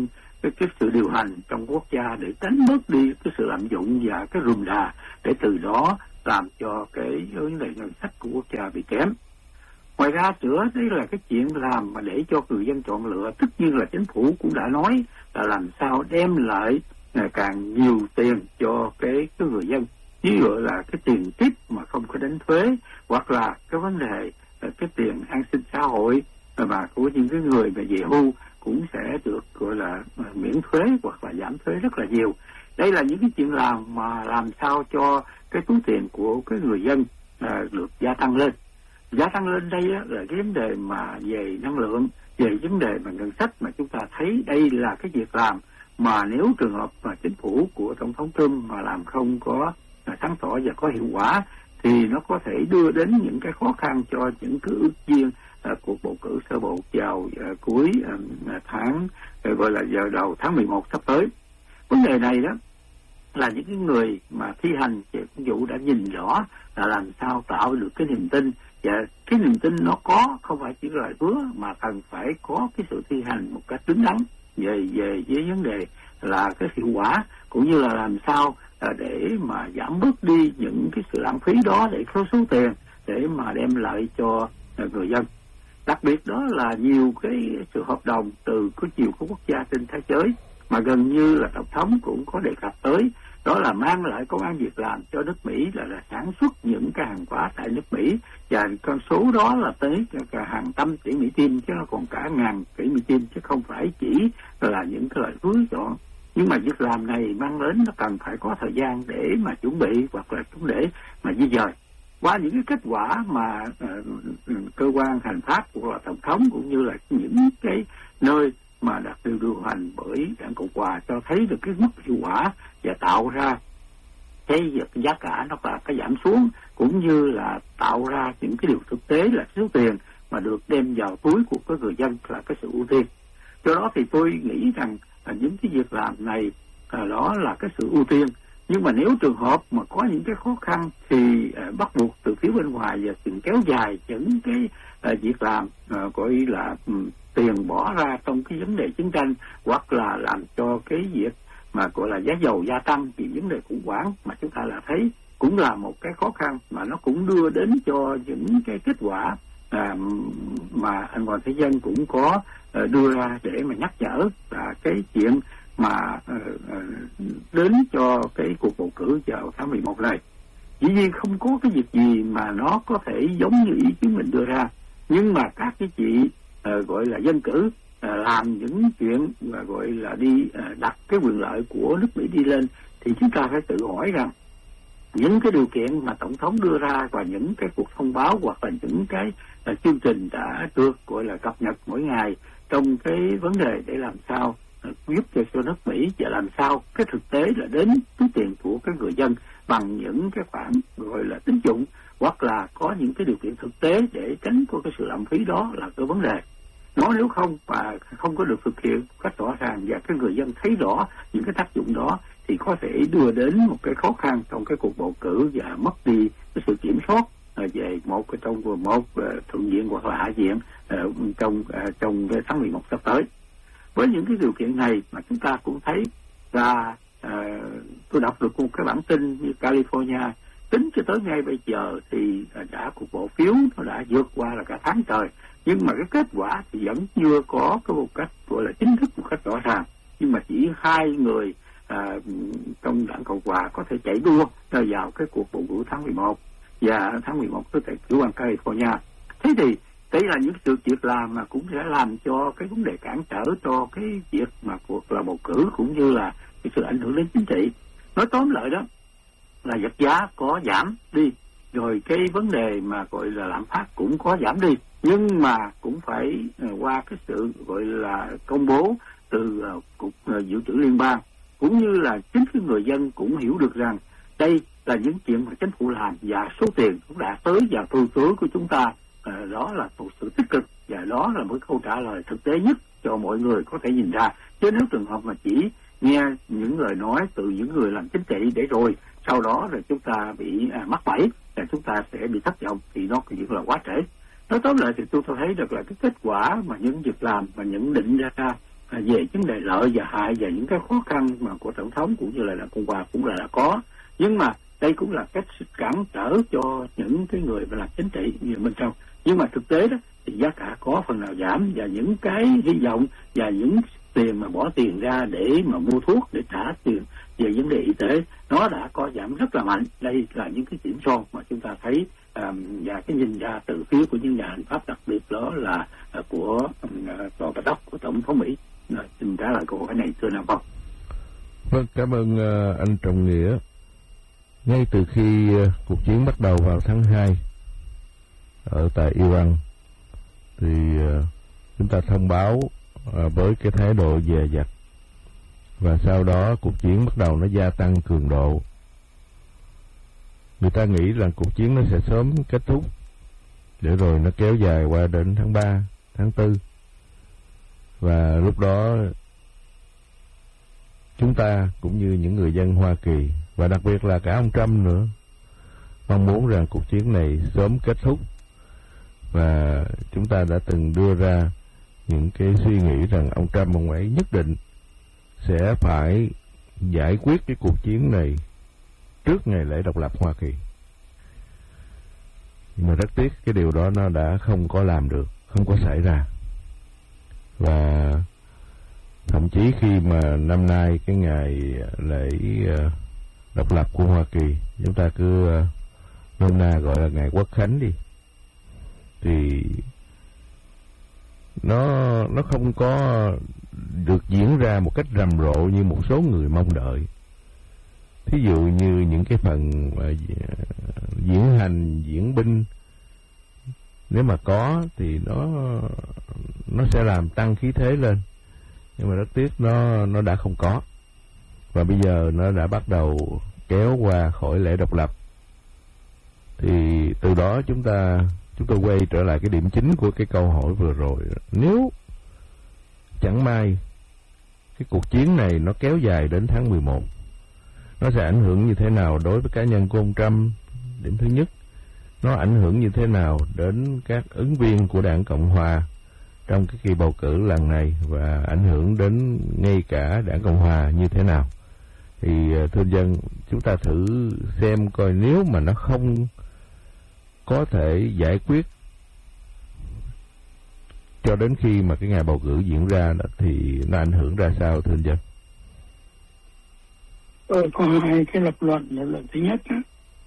cái, cái sự điều hành trong quốc gia để tránh bớt đi cái sự lạm dụng và cái rườm rà, để từ đó làm cho cái vấn đề ngân sách của quốc gia bị kém. Ngoài ra nữa, đây là cái chuyện làm mà để cho người dân chọn lựa, tất nhiên là chính phủ cũng đã nói là làm sao đem lại ngày càng nhiều tiền cho cái, cái người dân. Ví dụ là cái tiền tiếp mà không có đánh thuế, hoặc là cái vấn đề là cái tiền an sinh xã hội mà của những cái người mà về hưu cũng sẽ được gọi là miễn thuế hoặc là giảm thuế rất là nhiều. Đây là những cái chuyện làm mà làm sao cho cái túi tiền của cái người dân à, được gia tăng lên. Gia tăng lên đây á, là cái vấn đề mà về năng lượng, về vấn đề mà ngân sách, mà chúng ta thấy đây là cái việc làm mà nếu trường hợp mà chính phủ của Tổng thống Trump mà làm không có sáng tỏ và có hiệu quả thì nó có thể đưa đến những cái khó khăn cho những cái ứng viên uh, cuộc bầu cử sơ bộ vào uh, cuối uh, tháng uh, gọi là vào đầu tháng mười một sắp tới. Vấn đề này đó là những cái người mà thi hành nhiệm vụ đã nhìn rõ là làm sao tạo được cái niềm tin, và cái niềm tin nó có không phải chỉ là hứa mà cần phải có cái sự thi hành một cách đúng đắn về về với vấn đề là cái hiệu quả, cũng như là làm sao để mà giảm bớt đi những cái sự lãng phí đó để có số tiền để mà đem lại cho người dân. Đặc biệt đó là nhiều cái sự hợp đồng từ có nhiều các quốc gia trên thế giới mà gần như là Tổng thống cũng có đề cập tới, đó là mang lại công ăn việc làm cho nước Mỹ, là, là sản xuất những cái hàng hóa tại nước Mỹ, và con số đó là tới cả hàng trăm tỷ Mỹ Kim, chứ nó còn cả ngàn tỷ Mỹ Kim, chứ không phải chỉ là những cái loại hứa chọn. Nhưng mà việc làm này mang đến nó cần phải có thời gian để mà chuẩn bị, hoặc là chúng để mà di dời. Qua những cái kết quả mà uh, cơ quan hành pháp của Tổng thống cũng như là những cái nơi mà đạt được điều hành bởi đảng Cộng hòa cho thấy được cái mức hiệu quả và tạo ra cái giá cả nó là cái giảm xuống, cũng như là tạo ra những cái điều thực tế là số tiền mà được đem vào túi của cái người dân là cái sự ưu tiên. Do đó thì tôi nghĩ rằng là những cái việc làm này à, đó là cái sự ưu tiên. Nhưng mà nếu trường hợp mà có những cái khó khăn thì à, bắt buộc từ phía bên ngoài và từng kéo dài những cái à, việc làm à, gọi là um, tiền bỏ ra trong cái vấn đề chiến tranh, hoặc là làm cho cái việc mà gọi là giá dầu gia tăng vì vấn đề khủng hoảng, mà chúng ta là thấy cũng là một cái khó khăn mà nó cũng đưa đến cho những cái kết quả à, mà anh Hoàng Thế Dân cũng có uh, đưa ra để mà nhắc nhở là cái chuyện mà uh, uh, đến cho cái cuộc bầu cử vào tháng mười một này. Dĩ nhiên không có cái việc gì mà nó có thể giống như ý kiến mình đưa ra, nhưng mà các cái chị uh, gọi là dân cử uh, làm những chuyện mà gọi là đi uh, đặt cái quyền lợi của nước Mỹ đi lên, thì chúng ta phải tự hỏi rằng những cái điều kiện mà Tổng thống đưa ra và những cái cuộc thông báo hoặc là những cái uh, chương trình đã được gọi là cập nhật mỗi ngày trong cái vấn đề để làm sao uh, giúp cho, cho nước Mỹ, và làm sao cái thực tế là đến túi tiền của các người dân bằng những cái khoản gọi là tín dụng, hoặc là có những cái điều kiện thực tế để tránh có cái sự lãng phí, đó là cái vấn đề. Nó nếu không và không có được thực hiện cách rõ ràng và cái người dân thấy rõ những cái tác dụng đó thì có thể đưa đến một cái khó khăn trong cái cuộc bầu cử và mất đi cái sự kiểm soát về một cái trong một thượng viện hoặc là hạ viện trong trong tháng mười một sắp tới. Với những cái điều kiện này mà chúng ta cũng thấy là uh, tôi đọc được một cái bản tin như California tính cho tới ngay bây giờ thì đã cuộc bỏ phiếu nó đã vượt qua là cả tháng trời, nhưng mà cái kết quả thì vẫn chưa có cái một cách gọi là chính thức một cách rõ ràng. Nhưng mà chỉ hai người à, trong đảng Cộng hòa có thể chạy đua vào cái cuộc bầu cử tháng mười một, và tháng mười một có thể cử bang California. Thế thì đây là những sự việc làm mà cũng sẽ làm cho cái vấn đề cản trở cho cái việc mà cuộc là bầu cử, cũng như là cái sự ảnh hưởng đến chính trị. Nói tóm lại đó là vật giá có giảm đi, rồi cái vấn đề mà gọi là lạm phát cũng có giảm đi, nhưng mà cũng phải uh, qua cái sự gọi là công bố từ uh, cục uh, dự trữ liên bang, cũng như là chính cái người dân cũng hiểu được rằng đây là những chuyện mà chính phủ làm và số tiền cũng đã tới vào thư túi của chúng ta. Uh, đó là một sự tích cực, và đó là một câu trả lời thực tế nhất cho mọi người có thể nhìn ra. Chứ nếu trường hợp mà chỉ nghe những lời nói từ những người làm chính trị để rồi sau đó rồi chúng ta bị à, mắc bẫy và chúng ta sẽ bị thất vọng thì nó cũng là quá trễ. Nói tóm lại thì tôi thấy được là cái kết quả mà những việc làm mà những định ra về vấn đề lợi và hại và những cái khó khăn mà của tổng thống cũng như là đảng Cộng hòa cũng là, là có, nhưng mà đây cũng là cách cản trở cho những cái người mà làm chính trị như bên trong. Nhưng mà thực tế đó thì giá cả có phần nào giảm, và những cái hy vọng và những tiền mà bỏ tiền ra để mà mua thuốc, để trả tiền về vấn đề y tế, nó đã có giảm rất là mạnh. Đây là những cái điểm son mà chúng ta thấy, um, và cái nhìn ra từ phía của những nhà hành pháp, đặc biệt đó là uh, của uh, tòa bạch ốc của tổng thống Mỹ. Uh, xin trả lời câu hỏi này thưa Nam Phong. Vâng, cảm ơn uh, anh Trọng Nghĩa. Ngay từ khi uh, cuộc chiến bắt đầu vào tháng hai ở tại Iran thì uh, chúng ta thông báo uh, với cái thái độ dè dặt, và sau đó cuộc chiến bắt đầu nó gia tăng cường độ. Người ta nghĩ rằng cuộc chiến nó sẽ sớm kết thúc, để rồi nó kéo dài qua đến tháng ba, tháng tư. Và lúc đó chúng ta cũng như những người dân Hoa Kỳ, và đặc biệt là cả ông Trump nữa, mong muốn rằng cuộc chiến này sớm kết thúc. Và chúng ta đã từng đưa ra những cái suy nghĩ rằng ông Trump ông ấy nhất định sẽ phải giải quyết cái cuộc chiến này trước ngày lễ độc lập Hoa Kỳ. Nhưng mà rất tiếc cái điều đó nó đã không có làm được, không có xảy ra. Và thậm chí khi mà năm nay cái ngày lễ độc lập của Hoa Kỳ, chúng ta cứ nôm na gọi là ngày Quốc khánh đi, thì nó nó không có được diễn ra một cách rầm rộ như một số người mong đợi. Thí dụ như những cái phần uh, diễn hành, diễn binh, nếu mà có thì nó nó sẽ làm tăng khí thế lên, nhưng mà rất tiếc nó nó đã không có. Và bây giờ nó đã bắt đầu kéo qua khỏi lễ độc lập. Thì từ đó chúng ta chúng tôi quay trở lại cái điểm chính của cái câu hỏi vừa rồi. Nếu chẳng may cái cuộc chiến này nó kéo dài đến tháng mười một, nó sẽ ảnh hưởng như thế nào đối với cá nhân của ông Trump? Điểm thứ nhất, nó ảnh hưởng như thế nào đến các ứng viên của đảng Cộng hòa trong cái kỳ bầu cử lần này, và ảnh hưởng đến ngay cả đảng Cộng hòa như thế nào? Thì thưa dân, chúng ta thử xem coi, nếu mà nó không có thể giải quyết cho đến khi mà cái ngày bầu cử diễn ra đó, thì nó ảnh hưởng ra sao thưa dân? Ờ, có hai cái lập luận. Lập luận thứ nhất đó,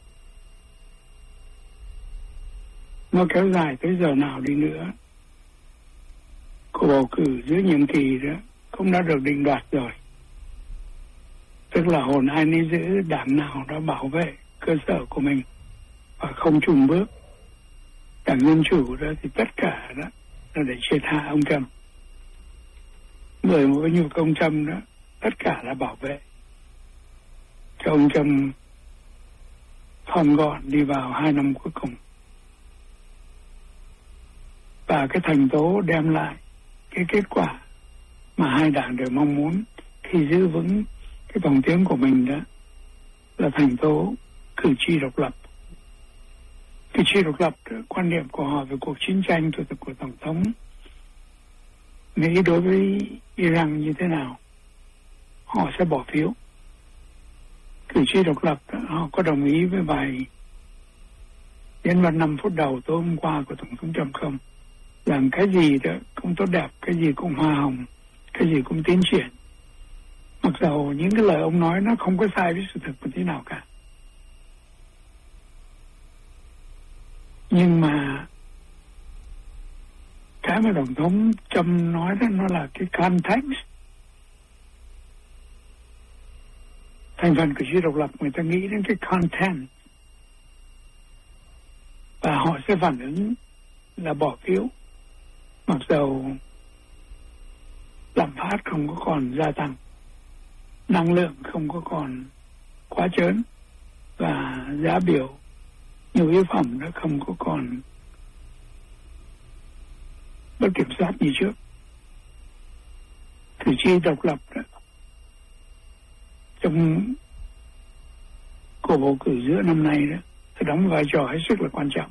nó kéo dài tới giờ nào đi nữa, cuộc bầu cử giữa nhiệm kỳ đó cũng đã được định đoạt rồi. Tức là hồn ai nấy giữ, đảng nào đó bảo vệ cơ sở của mình và không chùn bước. Đảng Dân Chủ đó thì tất cả đó là để triệt hạ ông Trump. Bởi một cái nhu cầu ông Trump đó, tất cả là bảo vệ cho ông Trump thon gọn đi vào hai năm cuối cùng. Và cái thành tố đem lại cái kết quả mà hai đảng đều mong muốn khi giữ vững cái vòng tiếng của mình đó là thành tố cử tri độc lập. Cử tri độc lập, quan niệm của họ về cuộc chiến tranh của, của Tổng thống Mỹ đối với Iran như thế nào, họ sẽ bỏ phiếu. Cử tri độc lập họ có đồng ý với bài đến vào năm phút đầu tối hôm qua của Tổng thống Trump không? Làm cái gì đó cũng tốt đẹp, cái gì cũng hoa hồng, cái gì cũng tiến triển. Mặc dù những cái lời ông nói nó không có sai với sự thật một tí nào cả. Nhưng mà cái mà Tổng thống Trump nói đó nó là cái context. Thành phần cử tri độc lập người ta nghĩ đến cái content, và họ sẽ phản ứng là bỏ phiếu. Mặc dù lạm phát không có còn gia tăng, năng lượng không có còn quá chớn, và giá biểu nhiều yếu phẩm nó không có còn bất kiểm soát như trước. Cử tri độc lập đó, trong cuộc bầu cử giữa năm nay đó, sẽ đóng vai trò hết sức là quan trọng.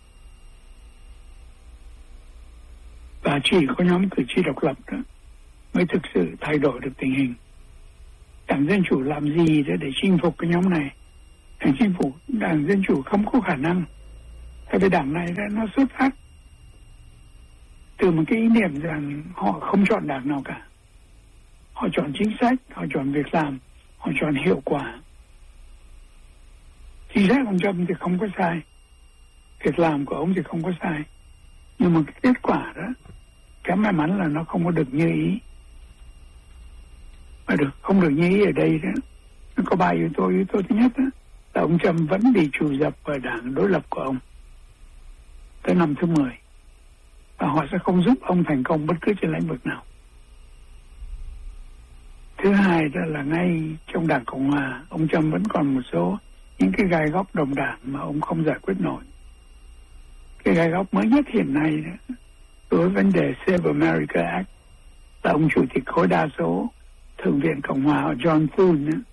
Và chỉ có nhóm cử tri độc lập đó mới thực sự thay đổi được tình hình. Đảng Dân Chủ làm gì để, để chinh phục cái nhóm này? Đảng chinh phục Đảng Dân Chủ không có khả năng. Tại vì đảng này nó xuất phát từ một cái ý niệm rằng họ không chọn đảng nào cả. Họ chọn chính sách, họ chọn việc làm, họ chọn hiệu quả. Chính sách ông Trump thì không có sai, việc làm của ông thì không có sai, nhưng mà cái kết quả đó, cái may mắn là nó không có được như ý. Mà được không được như ý ở đây đó, nó có ba yếu tố. Yếu tố thứ nhất đó, là ông Trump vẫn bị trù dập ở đảng đối lập của ông tới năm thứ mười, và họ sẽ không giúp ông thành công bất cứ trên lĩnh vực nào. Thứ hai đó là ngay trong đảng Cộng Hòa, ông Trump vẫn còn một số những cái gai góc đồng đảng mà ông không giải quyết nổi. Cái gai góc mới nhất hiện nay đó, đối với vấn đề Save America Act, là ông chủ tịch khối đa số Thượng viện Cộng Hòa John Thune đó.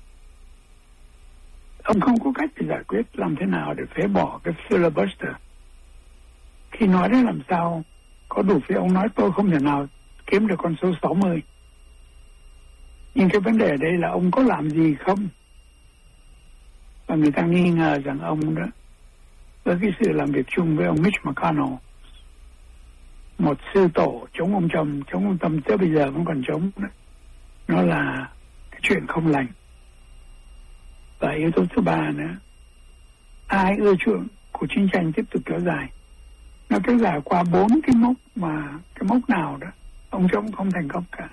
Ông không có cách để giải quyết làm thế nào để phế bỏ cái filibuster. Khi nói đến làm sao có đủ phiếu, ông nói tôi không thể nào kiếm được con số sáu mươi. Nhưng cái vấn đề ở đây là ông có làm gì không? Và người ta nghi ngờ rằng ông đó, với cái sự làm việc chung với ông Mitch McConnell, một sư tổ chống ông Trump, chống ông Trump tới bây giờ vẫn còn chống đó, nó là cái chuyện không lành. Và yếu tố thứ ba nữa, ai ưa chuộng cuộc chiến tranh tiếp tục kéo dài. Nó kéo dài qua bốn cái mốc mà cái mốc nào đó ông Trump không thành công cả.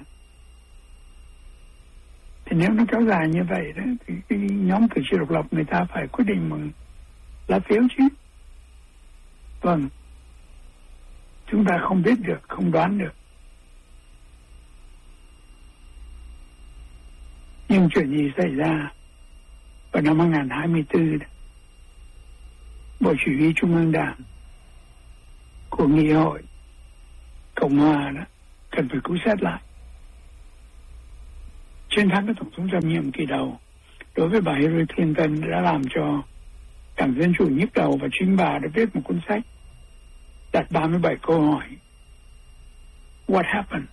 Thì nếu nó kéo dài như vậy đó, thì cái nhóm cử tri độc lập người ta phải quyết định bằng lá phiếu chứ. Vâng, chúng ta không biết được, không đoán được. Nhưng chuyện gì xảy ra vào năm hai không hai tư đó, Bộ Chỉ huy Trung ương Đảng của Nghị hội Cộng Hòa đó cần phải cứu xét lại. Chiến thắng của Tổng thống Trump nhiệm kỳ đầu đối với bà Hillary Clinton đã làm cho Đảng Dân Chủ nhức đầu, và chính bà đã viết một cuốn sách đặt ba mươi bảy câu hỏi What happened?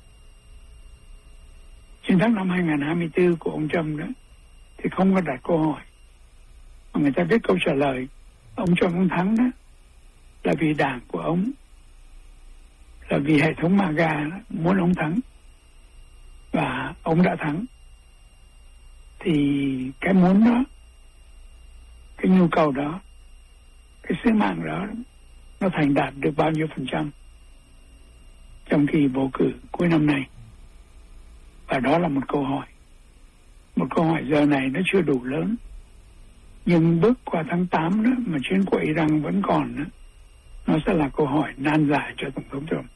Chiến thắng năm hai không hai tư của ông Trump đó thì không có đặt câu hỏi, mà người ta viết câu trả lời. Ông Trump ông thắng đó là vì đảng của ông, là vì hệ thống MAGA đó, muốn ông thắng, và ông đã thắng. Thì cái muốn đó, cái nhu cầu đó, cái sứ mạng đó, nó thành đạt được bao nhiêu phần trăm trong kỳ bầu cử cuối năm nay? Và đó là một câu hỏi. Một câu hỏi giờ này nó chưa đủ lớn, nhưng bước qua tháng tám đó mà chiến của Iran vẫn còn đó, nó sẽ là câu hỏi nan giải cho Tổng thống Trump.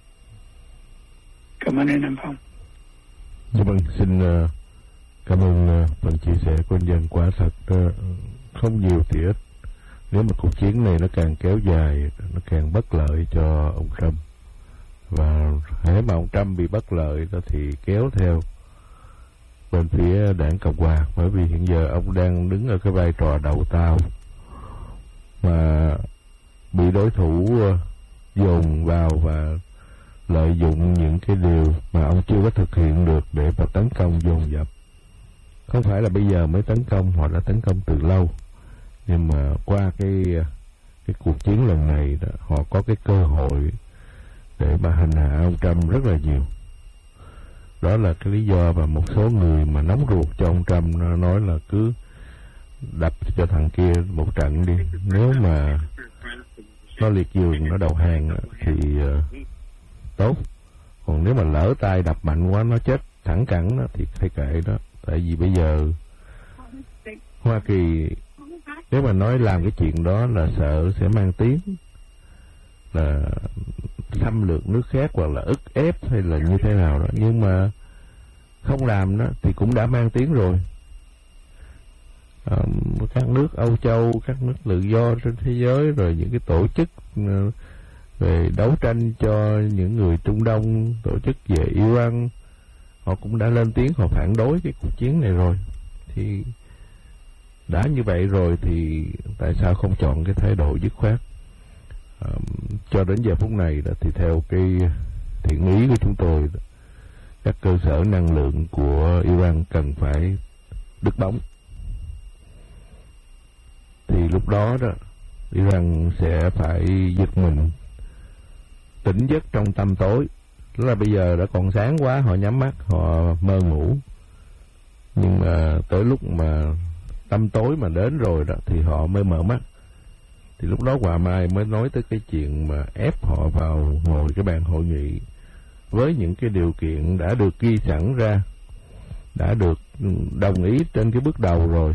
Cảm ơn anh Nam Phong. Dạ vâng, xin uh, cảm ơn uh, phần chia sẻ của anh Dân. Quả thật uh, không nhiều thì ít. Nếu mà cuộc chiến này nó càng kéo dài, nó càng bất lợi cho ông Trump. Và hễ mà ông Trump bị bất lợi đó thì kéo theo bên phía đảng Cộng Hòa, bởi vì hiện giờ ông đang đứng ở cái vai trò đầu tàu mà bị đối thủ uh, dồn vào và lợi dụng những cái điều mà ông chưa có thực hiện được để mà tấn công dồn dập. Không phải là bây giờ mới tấn công, họ đã tấn công từ lâu, nhưng mà qua cái cái cuộc chiến lần này đó, họ có cái cơ hội để mà hành hạ ông Trump rất là nhiều. Đó là cái lý do mà một số người mà nóng ruột cho ông Trump nó nói là cứ đập cho thằng kia một trận đi, nếu mà nó liệt giường, nó đầu hàng thì uh, tốt, còn nếu mà lỡ tay đập mạnh quá nó chết thẳng cẳng đó thì phải kệ đó. Tại vì bây giờ Hoa Kỳ nếu mà nói làm cái chuyện đó là sợ sẽ mang tiếng là xâm lược nước khác hoặc là ức ép hay là như thế nào đó, nhưng mà không làm đó thì cũng đã mang tiếng rồi. À, các nước Âu Châu, các nước tự do trên thế giới, rồi những cái tổ chức uh, về đấu tranh cho những người Trung Đông, tổ chức về Iran, họ cũng đã lên tiếng, họ phản đối cái cuộc chiến này rồi. Thì đã như vậy rồi thì tại sao không chọn cái thái độ dứt khoát? À, cho đến giờ phút này đó, thì theo cái thiện ý của chúng tôi đó, các cơ sở năng lượng của Iran cần phải đứt bóng. Thì lúc đó đó Iran sẽ phải giật mình, tỉnh giấc trong tăm tối. Đó là bây giờ đã còn sáng quá, họ nhắm mắt, họ mơ ngủ. Nhưng mà tới lúc mà tăm tối mà đến rồi đó thì họ mới mở mắt. Thì lúc đó Hòa Mai mới nói tới cái chuyện mà ép họ vào ngồi cái bàn hội nghị với những cái điều kiện đã được ghi sẵn ra, đã được đồng ý trên cái bước đầu rồi.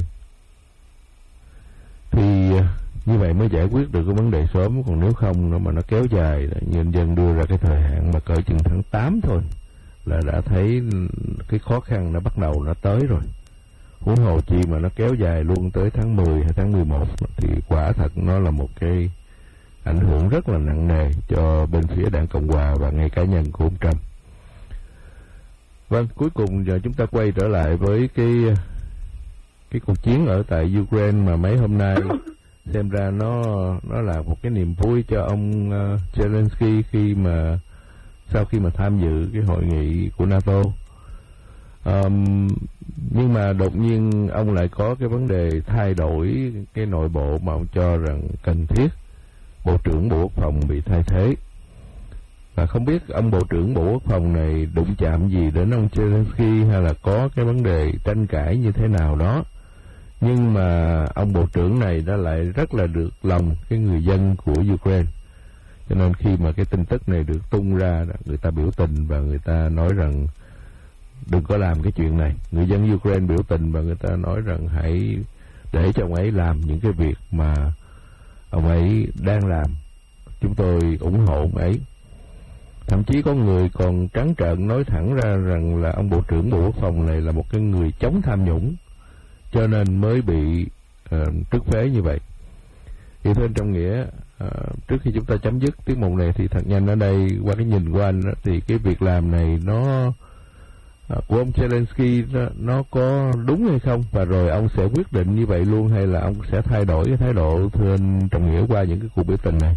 Thì như vậy mới giải quyết được cái vấn đề sớm. Còn nếu không nó mà nó kéo dài, nhân dân đưa ra cái thời hạn mà cỡ chừng tháng tám thôi là đã thấy cái khó khăn nó bắt đầu nó tới rồi. Huống hồ chi mà nó kéo dài luôn tới tháng mười hay tháng mười một thì quả thật nó là một cái ảnh hưởng rất là nặng nề cho bên phía Đảng Cộng Hòa và ngay cá nhân của ông Trump. Vâng, cuối cùng giờ chúng ta quay trở lại với cái cái cuộc chiến ở tại Ukraine mà mấy hôm nay xem ra nó nó là một cái niềm vui cho ông uh, Zelensky khi mà sau khi mà tham dự cái hội nghị của NATO. Um, nhưng mà đột nhiên ông lại có cái vấn đề thay đổi cái nội bộ mà ông cho rằng cần thiết. Bộ trưởng Bộ Quốc phòng bị thay thế. Và không biết ông Bộ trưởng Bộ Quốc phòng này đụng chạm gì đến ông Zelensky hay là có cái vấn đề tranh cãi như thế nào đó. Nhưng mà ông Bộ trưởng này đã lại rất là được lòng cái người dân của Ukraine. Cho nên khi mà cái tin tức này được tung ra, người ta biểu tình và người ta nói rằng đừng có làm cái chuyện này. Người dân Ukraine biểu tình và người ta nói rằng hãy để cho ông ấy làm những cái việc mà ông ấy đang làm. Chúng tôi ủng hộ ông ấy. Thậm chí có người còn trắng trợn nói thẳng ra rằng là ông Bộ trưởng Bộ Quốc phòng này là một cái người chống tham nhũng, cho nên mới bị uh, trức phế như vậy. Thì thưa anh Trọng Nghĩa, uh, trước khi chúng ta chấm dứt tiết mục này thì thật nhanh ở đây, qua cái nhìn của anh đó, thì cái việc làm này nó uh, của ông Zelensky nó, nó có đúng hay không, và rồi ông sẽ quyết định như vậy luôn hay là ông sẽ thay đổi cái thái độ, thưa anh Trọng Nghĩa, qua những cái cuộc biểu tình này?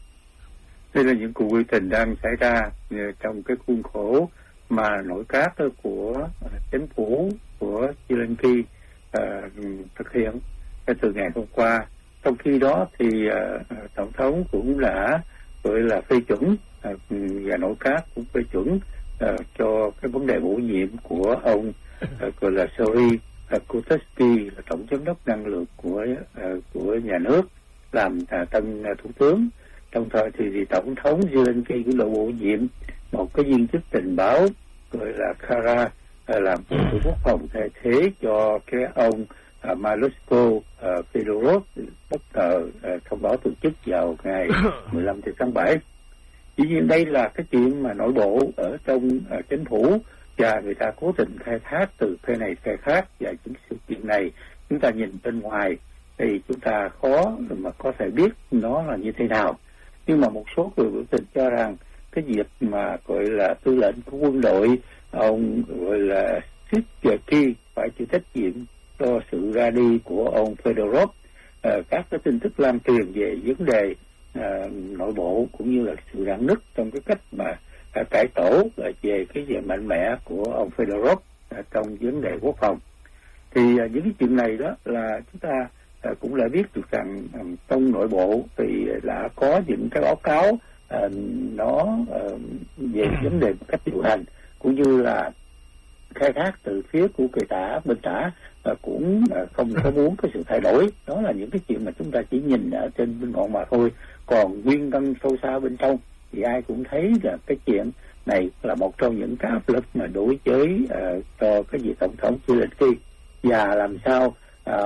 Đây là những cuộc biểu tình đang xảy ra trong cái khuôn khổ mà nội các của chính phủ của Zelensky uh, thực hiện từ ngày hôm qua. Trong khi đó thì uh, tổng thống cũng đã gọi là phê chuẩn uh, và nội các cũng phê chuẩn uh, cho cái vấn đề bổ nhiệm của ông uh, gọi là Serhiy Kutetsky, là tổng giám đốc năng lượng của uh, của nhà nước, làm uh, tân uh, thủ tướng. Đồng thời thì, thì tổng thống Zelensky cũng đã bổ nhiệm một cái viên chức tình báo gọi là Kara uh, làm bộ trưởng quốc phòng thay thế cho cái ông uh, Malushko uh, Fedorov bất ngờ uh, thông báo từ chức vào ngày mười lăm tháng bảy. Dĩ nhiên đây là cái chuyện mà nội bộ ở trong uh, chính phủ, và người ta cố tình khai thác từ phe này phe khác, và những sự kiện này chúng ta nhìn bên ngoài thì chúng ta khó mà có thể biết nó là như thế nào. Nhưng mà một số người biểu tình cho rằng cái việc mà gọi là tư lệnh của quân đội, ông gọi là Sitki, phải chịu trách nhiệm cho sự ra đi của ông Fedorov. À, các cái tin tức lan truyền về vấn đề à, nội bộ cũng như là sự rạn nứt trong cái cách mà à, cải tổ à, về cái về mạnh mẽ của ông Fedorov à, trong vấn đề quốc phòng. Thì à, những cái chuyện này đó là chúng ta À, cũng đã biết được rằng um, trong nội bộ thì đã có những cái báo cáo uh, nó uh, về vấn đề cách điều hành cũng như là khai thác từ phía của kỳ tả bên tả uh, cũng uh, không có muốn cái sự thay đổi. Đó là những cái chuyện mà chúng ta chỉ nhìn ở trên bên ngọn mà thôi, còn nguyên nhân sâu xa bên trong thì ai cũng thấy là cái chuyện này là một trong những cái áp lực mà đối với uh, cho cái vị tổng thống Zelensky, và làm sao À,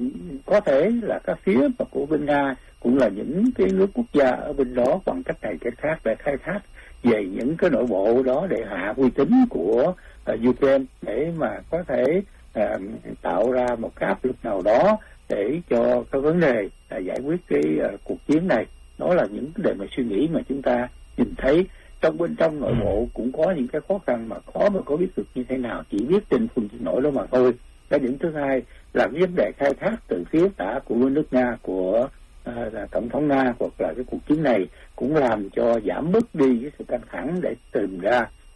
có thể là các phía mà của bên Nga cũng là những cái nước quốc gia ở bên đó bằng cách này cách khác để khai thác về những cái nội bộ đó để hạ uy tín của uh, Ukraine, để mà có thể uh, tạo ra một cái áp lực nào đó để cho cái vấn đề uh, giải quyết cái uh, cuộc chiến này. Đó là những vấn đề mà suy nghĩ mà chúng ta nhìn thấy. Trong bên trong nội bộ cũng có những cái khó khăn mà khó mà có biết được như thế nào, chỉ biết trên phương diện nổi đó mà thôi. Cái điểm thứ hai là vấn đề khai thác từ phía tả của nước Nga, của uh, là tổng thống Nga, hoặc là cái cuộc chiến này cũng làm cho giảm bớt đi cái sự căng thẳng để tìm ra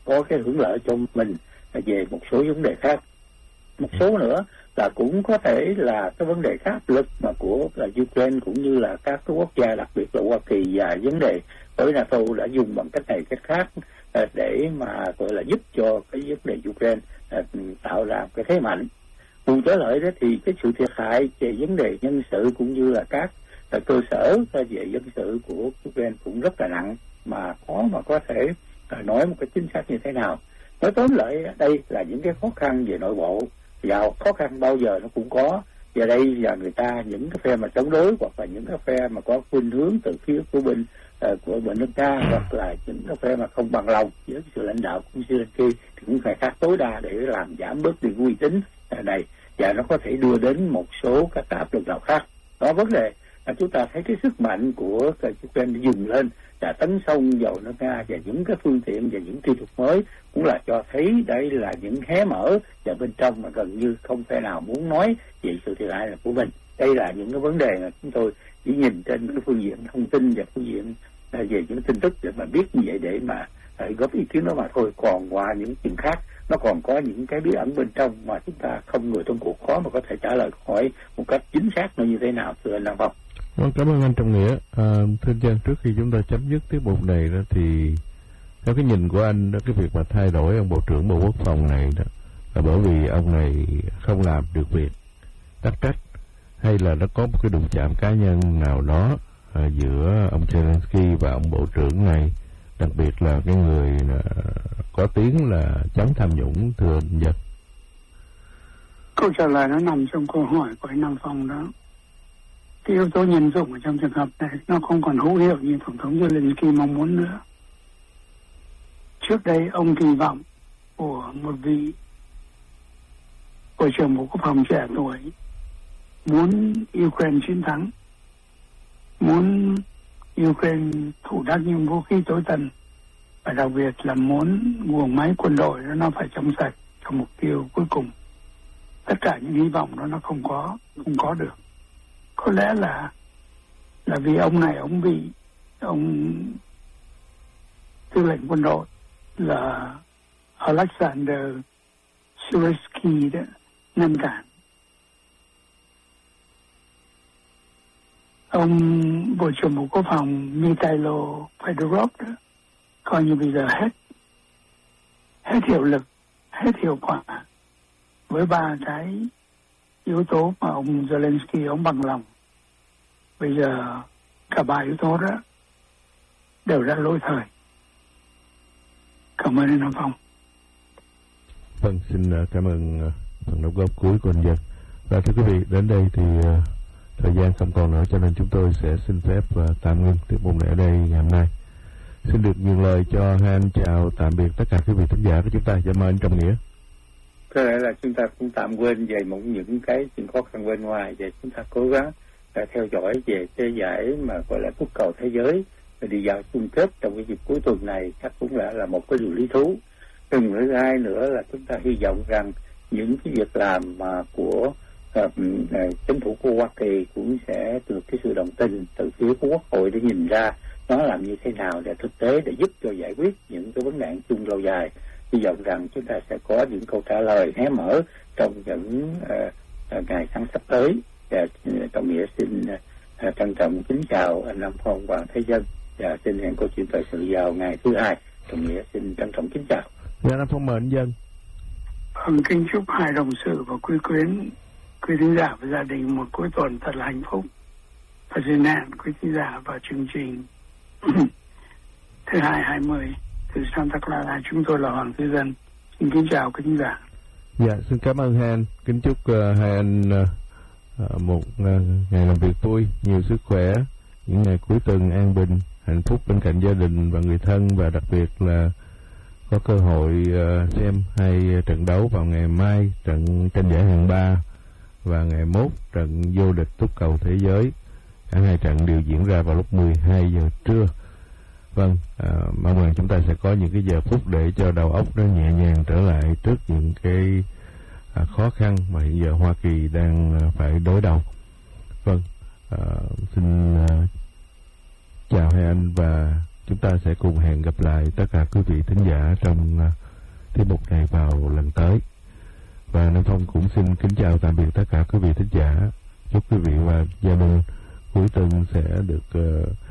có cái hưởng lợi cho mình về một số vấn đề khác. Một số nữa là cũng có thể là cái vấn đề áp lực mà của là Ukraine cũng như là các cái quốc gia, đặc biệt là Hoa Kỳ và vấn đề với NATO đã dùng bằng cách này cách khác để mà gọi là giúp cho cái vấn đề Ukraine tạo ra cái thế mạnh. Cùng trở lại đó thì cái sự thiệt hại về vấn đề nhân sự cũng như là các cơ sở về dân sự của Ukraine cũng rất là nặng, mà khó mà có thể nói một cái chính xác như thế nào. Nói tóm lại đây là những cái khó khăn về nội bộ, và khó khăn bao giờ nó cũng có. Và đây là người ta những cái phe mà chống đối hoặc là những cái phe mà có khuynh hướng từ phía của bên uh, của bên nước Nga hoặc là những cái phe mà không bằng lòng với sự lãnh đạo của Zelensky thì cũng phải khác tối đa để làm giảm bớt đi uy tín này, và nó có thể đưa đến một số các áp lực nào khác. Đó vấn đề là chúng ta thấy cái sức mạnh của Ukraine dùng lên và tấn công vào nước Nga và những cái phương tiện và những kỹ thuật mới cũng là cho thấy đây là những hé mở và bên trong mà gần như không thể nào muốn nói về sự thiệt hại của mình. Đây là những cái vấn đề mà chúng tôi chỉ nhìn trên cái phương diện thông tin và phương diện về những tin tức để mà biết như vậy để mà góp ý kiến đó mà thôi. Còn qua những chuyện khác nó còn có những cái bí ẩn bên trong mà chúng ta không người trong cuộc khó mà có thể trả lời hỏi một cách chính xác nó như thế nào, thưa anh Nam Phong. Vâng, cảm ơn anh Trọng Nghĩa. À, thưa Trang, trước khi chúng ta chấm dứt tiết mục này đó thì theo cái nhìn của anh đó, cái việc mà thay đổi ông Bộ trưởng Bộ Quốc phòng này đó là bởi vì ông này không làm được việc tắc trách, hay là nó có một cái đụng chạm cá nhân nào đó à, giữa ông Zelensky và ông Bộ trưởng này, đặc biệt là cái người à, có tiếng là chống tham nhũng, thưa anh Dân? Câu trả lời nó nằm trong câu hỏi của anh Nam Phong đó. Cái yếu tố nhân dụng ở trong trường hợp này nó không còn hữu hiệu như Tổng thống Zelensky mong muốn nữa. Trước đây ông kỳ vọng của một vị Bộ trưởng Bộ Quốc phòng trẻ tuổi muốn Ukraine chiến thắng, muốn Ukraine thủ đắc những vũ khí tối tân, và đặc biệt là muốn guồng máy quân đội nó phải trong sạch cho mục tiêu cuối cùng. Tất cả những hy vọng đó nó không có không có được. Có lẽ là là vì ông này ông bị ông tư lệnh quân đội là Alexander Syrsky đó ngăn cản. Ông Bộ trưởng Bộ Quốc phòng Mikhailo Fedorov đó coi như bây giờ hết hết hiệu lực, hết hiệu quả với ba cái yếu tố mà ông Zelensky ông bằng lòng. Bây giờ cả ba yếu tố đó đều đã lỗi thời. Cảm ơn anh Nam Phong. Vâng, xin cảm ơn phần đóng góp cuối của anh Dân. Và thưa quý vị, đến đây thì uh, thời gian không còn nữa, cho nên chúng tôi sẽ xin phép uh, tạm ngưng tiết mục này ở đây ngày hôm nay. Xin được nhường lời cho hai anh chào tạm biệt tất cả quý vị thính giả của chúng ta. Dạ mời anh Trọng Nghĩa. Có lẽ là chúng ta cũng tạm quên về một những cái chuyện khó khăn bên ngoài, và chúng ta cố gắng uh, theo dõi về cái giải mà gọi là cúp cầu thế giới đi vào chung kết trong cái dịp cuối tuần này, chắc cũng là là một cái điều lý thú. Từng thứ hai nữa là chúng ta hy vọng rằng những cái việc làm mà của uh, chính phủ của Hoa Kỳ cũng sẽ được cái sự đồng tình từ phía của Quốc hội để nhìn ra nó làm như thế nào để thực tế để giúp cho giải quyết những cái vấn nạn chung lâu dài. Hy vọng rằng chúng ta sẽ có những câu trả lời hé mở trong những uh, ngày tháng sắp tới. Và uh, Trọng Nghĩa xin uh, trân trọng kính chào anh Nam Phong và Thế Dân, và xin hẹn câu chuyện thời sự vào ngày thứ hai. Trọng Nghĩa xin trân trọng kính chào. Dạ, Nam Phong mời anh Dân. Vâng, kính chúc hai đồng sự và quý quyến, quý thính giả và gia đình một cuối tuần thật là hạnh phúc và duyên nạn. Quý thính giả và chương trình thứ hai hai mươi từ Santa Clara, chúng tôi là Hoàng Thế Dân. Xin kính chào quý thính giả. Dạ, xin cảm ơn hai anh. Kính chúc uh, hai anh uh, một uh, ngày làm việc vui, nhiều sức khỏe, những ngày cuối tuần an bình, hạnh phúc bên cạnh gia đình và người thân, và đặc biệt là có cơ hội uh, xem hai trận đấu vào ngày mai, trận tranh giải hạng ba và ngày mốt trận vô địch túc cầu thế giới. Cả hai trận đều diễn ra vào lúc mười hai giờ trưa. Vâng, à, mong rằng chúng ta sẽ có những cái giờ phút để cho đầu óc nó nhẹ nhàng trở lại trước những cái à, khó khăn mà hiện giờ Hoa Kỳ đang à, phải đối đầu. Vâng, à, xin à, chào hai anh và chúng ta sẽ cùng hẹn gặp lại tất cả quý vị thính giả trong uh, tiết mục này vào lần tới. Và Nam Phong cũng xin kính chào tạm biệt tất cả quý vị thính giả. Chúc quý vị và gia đình cuối tuần sẽ được uh,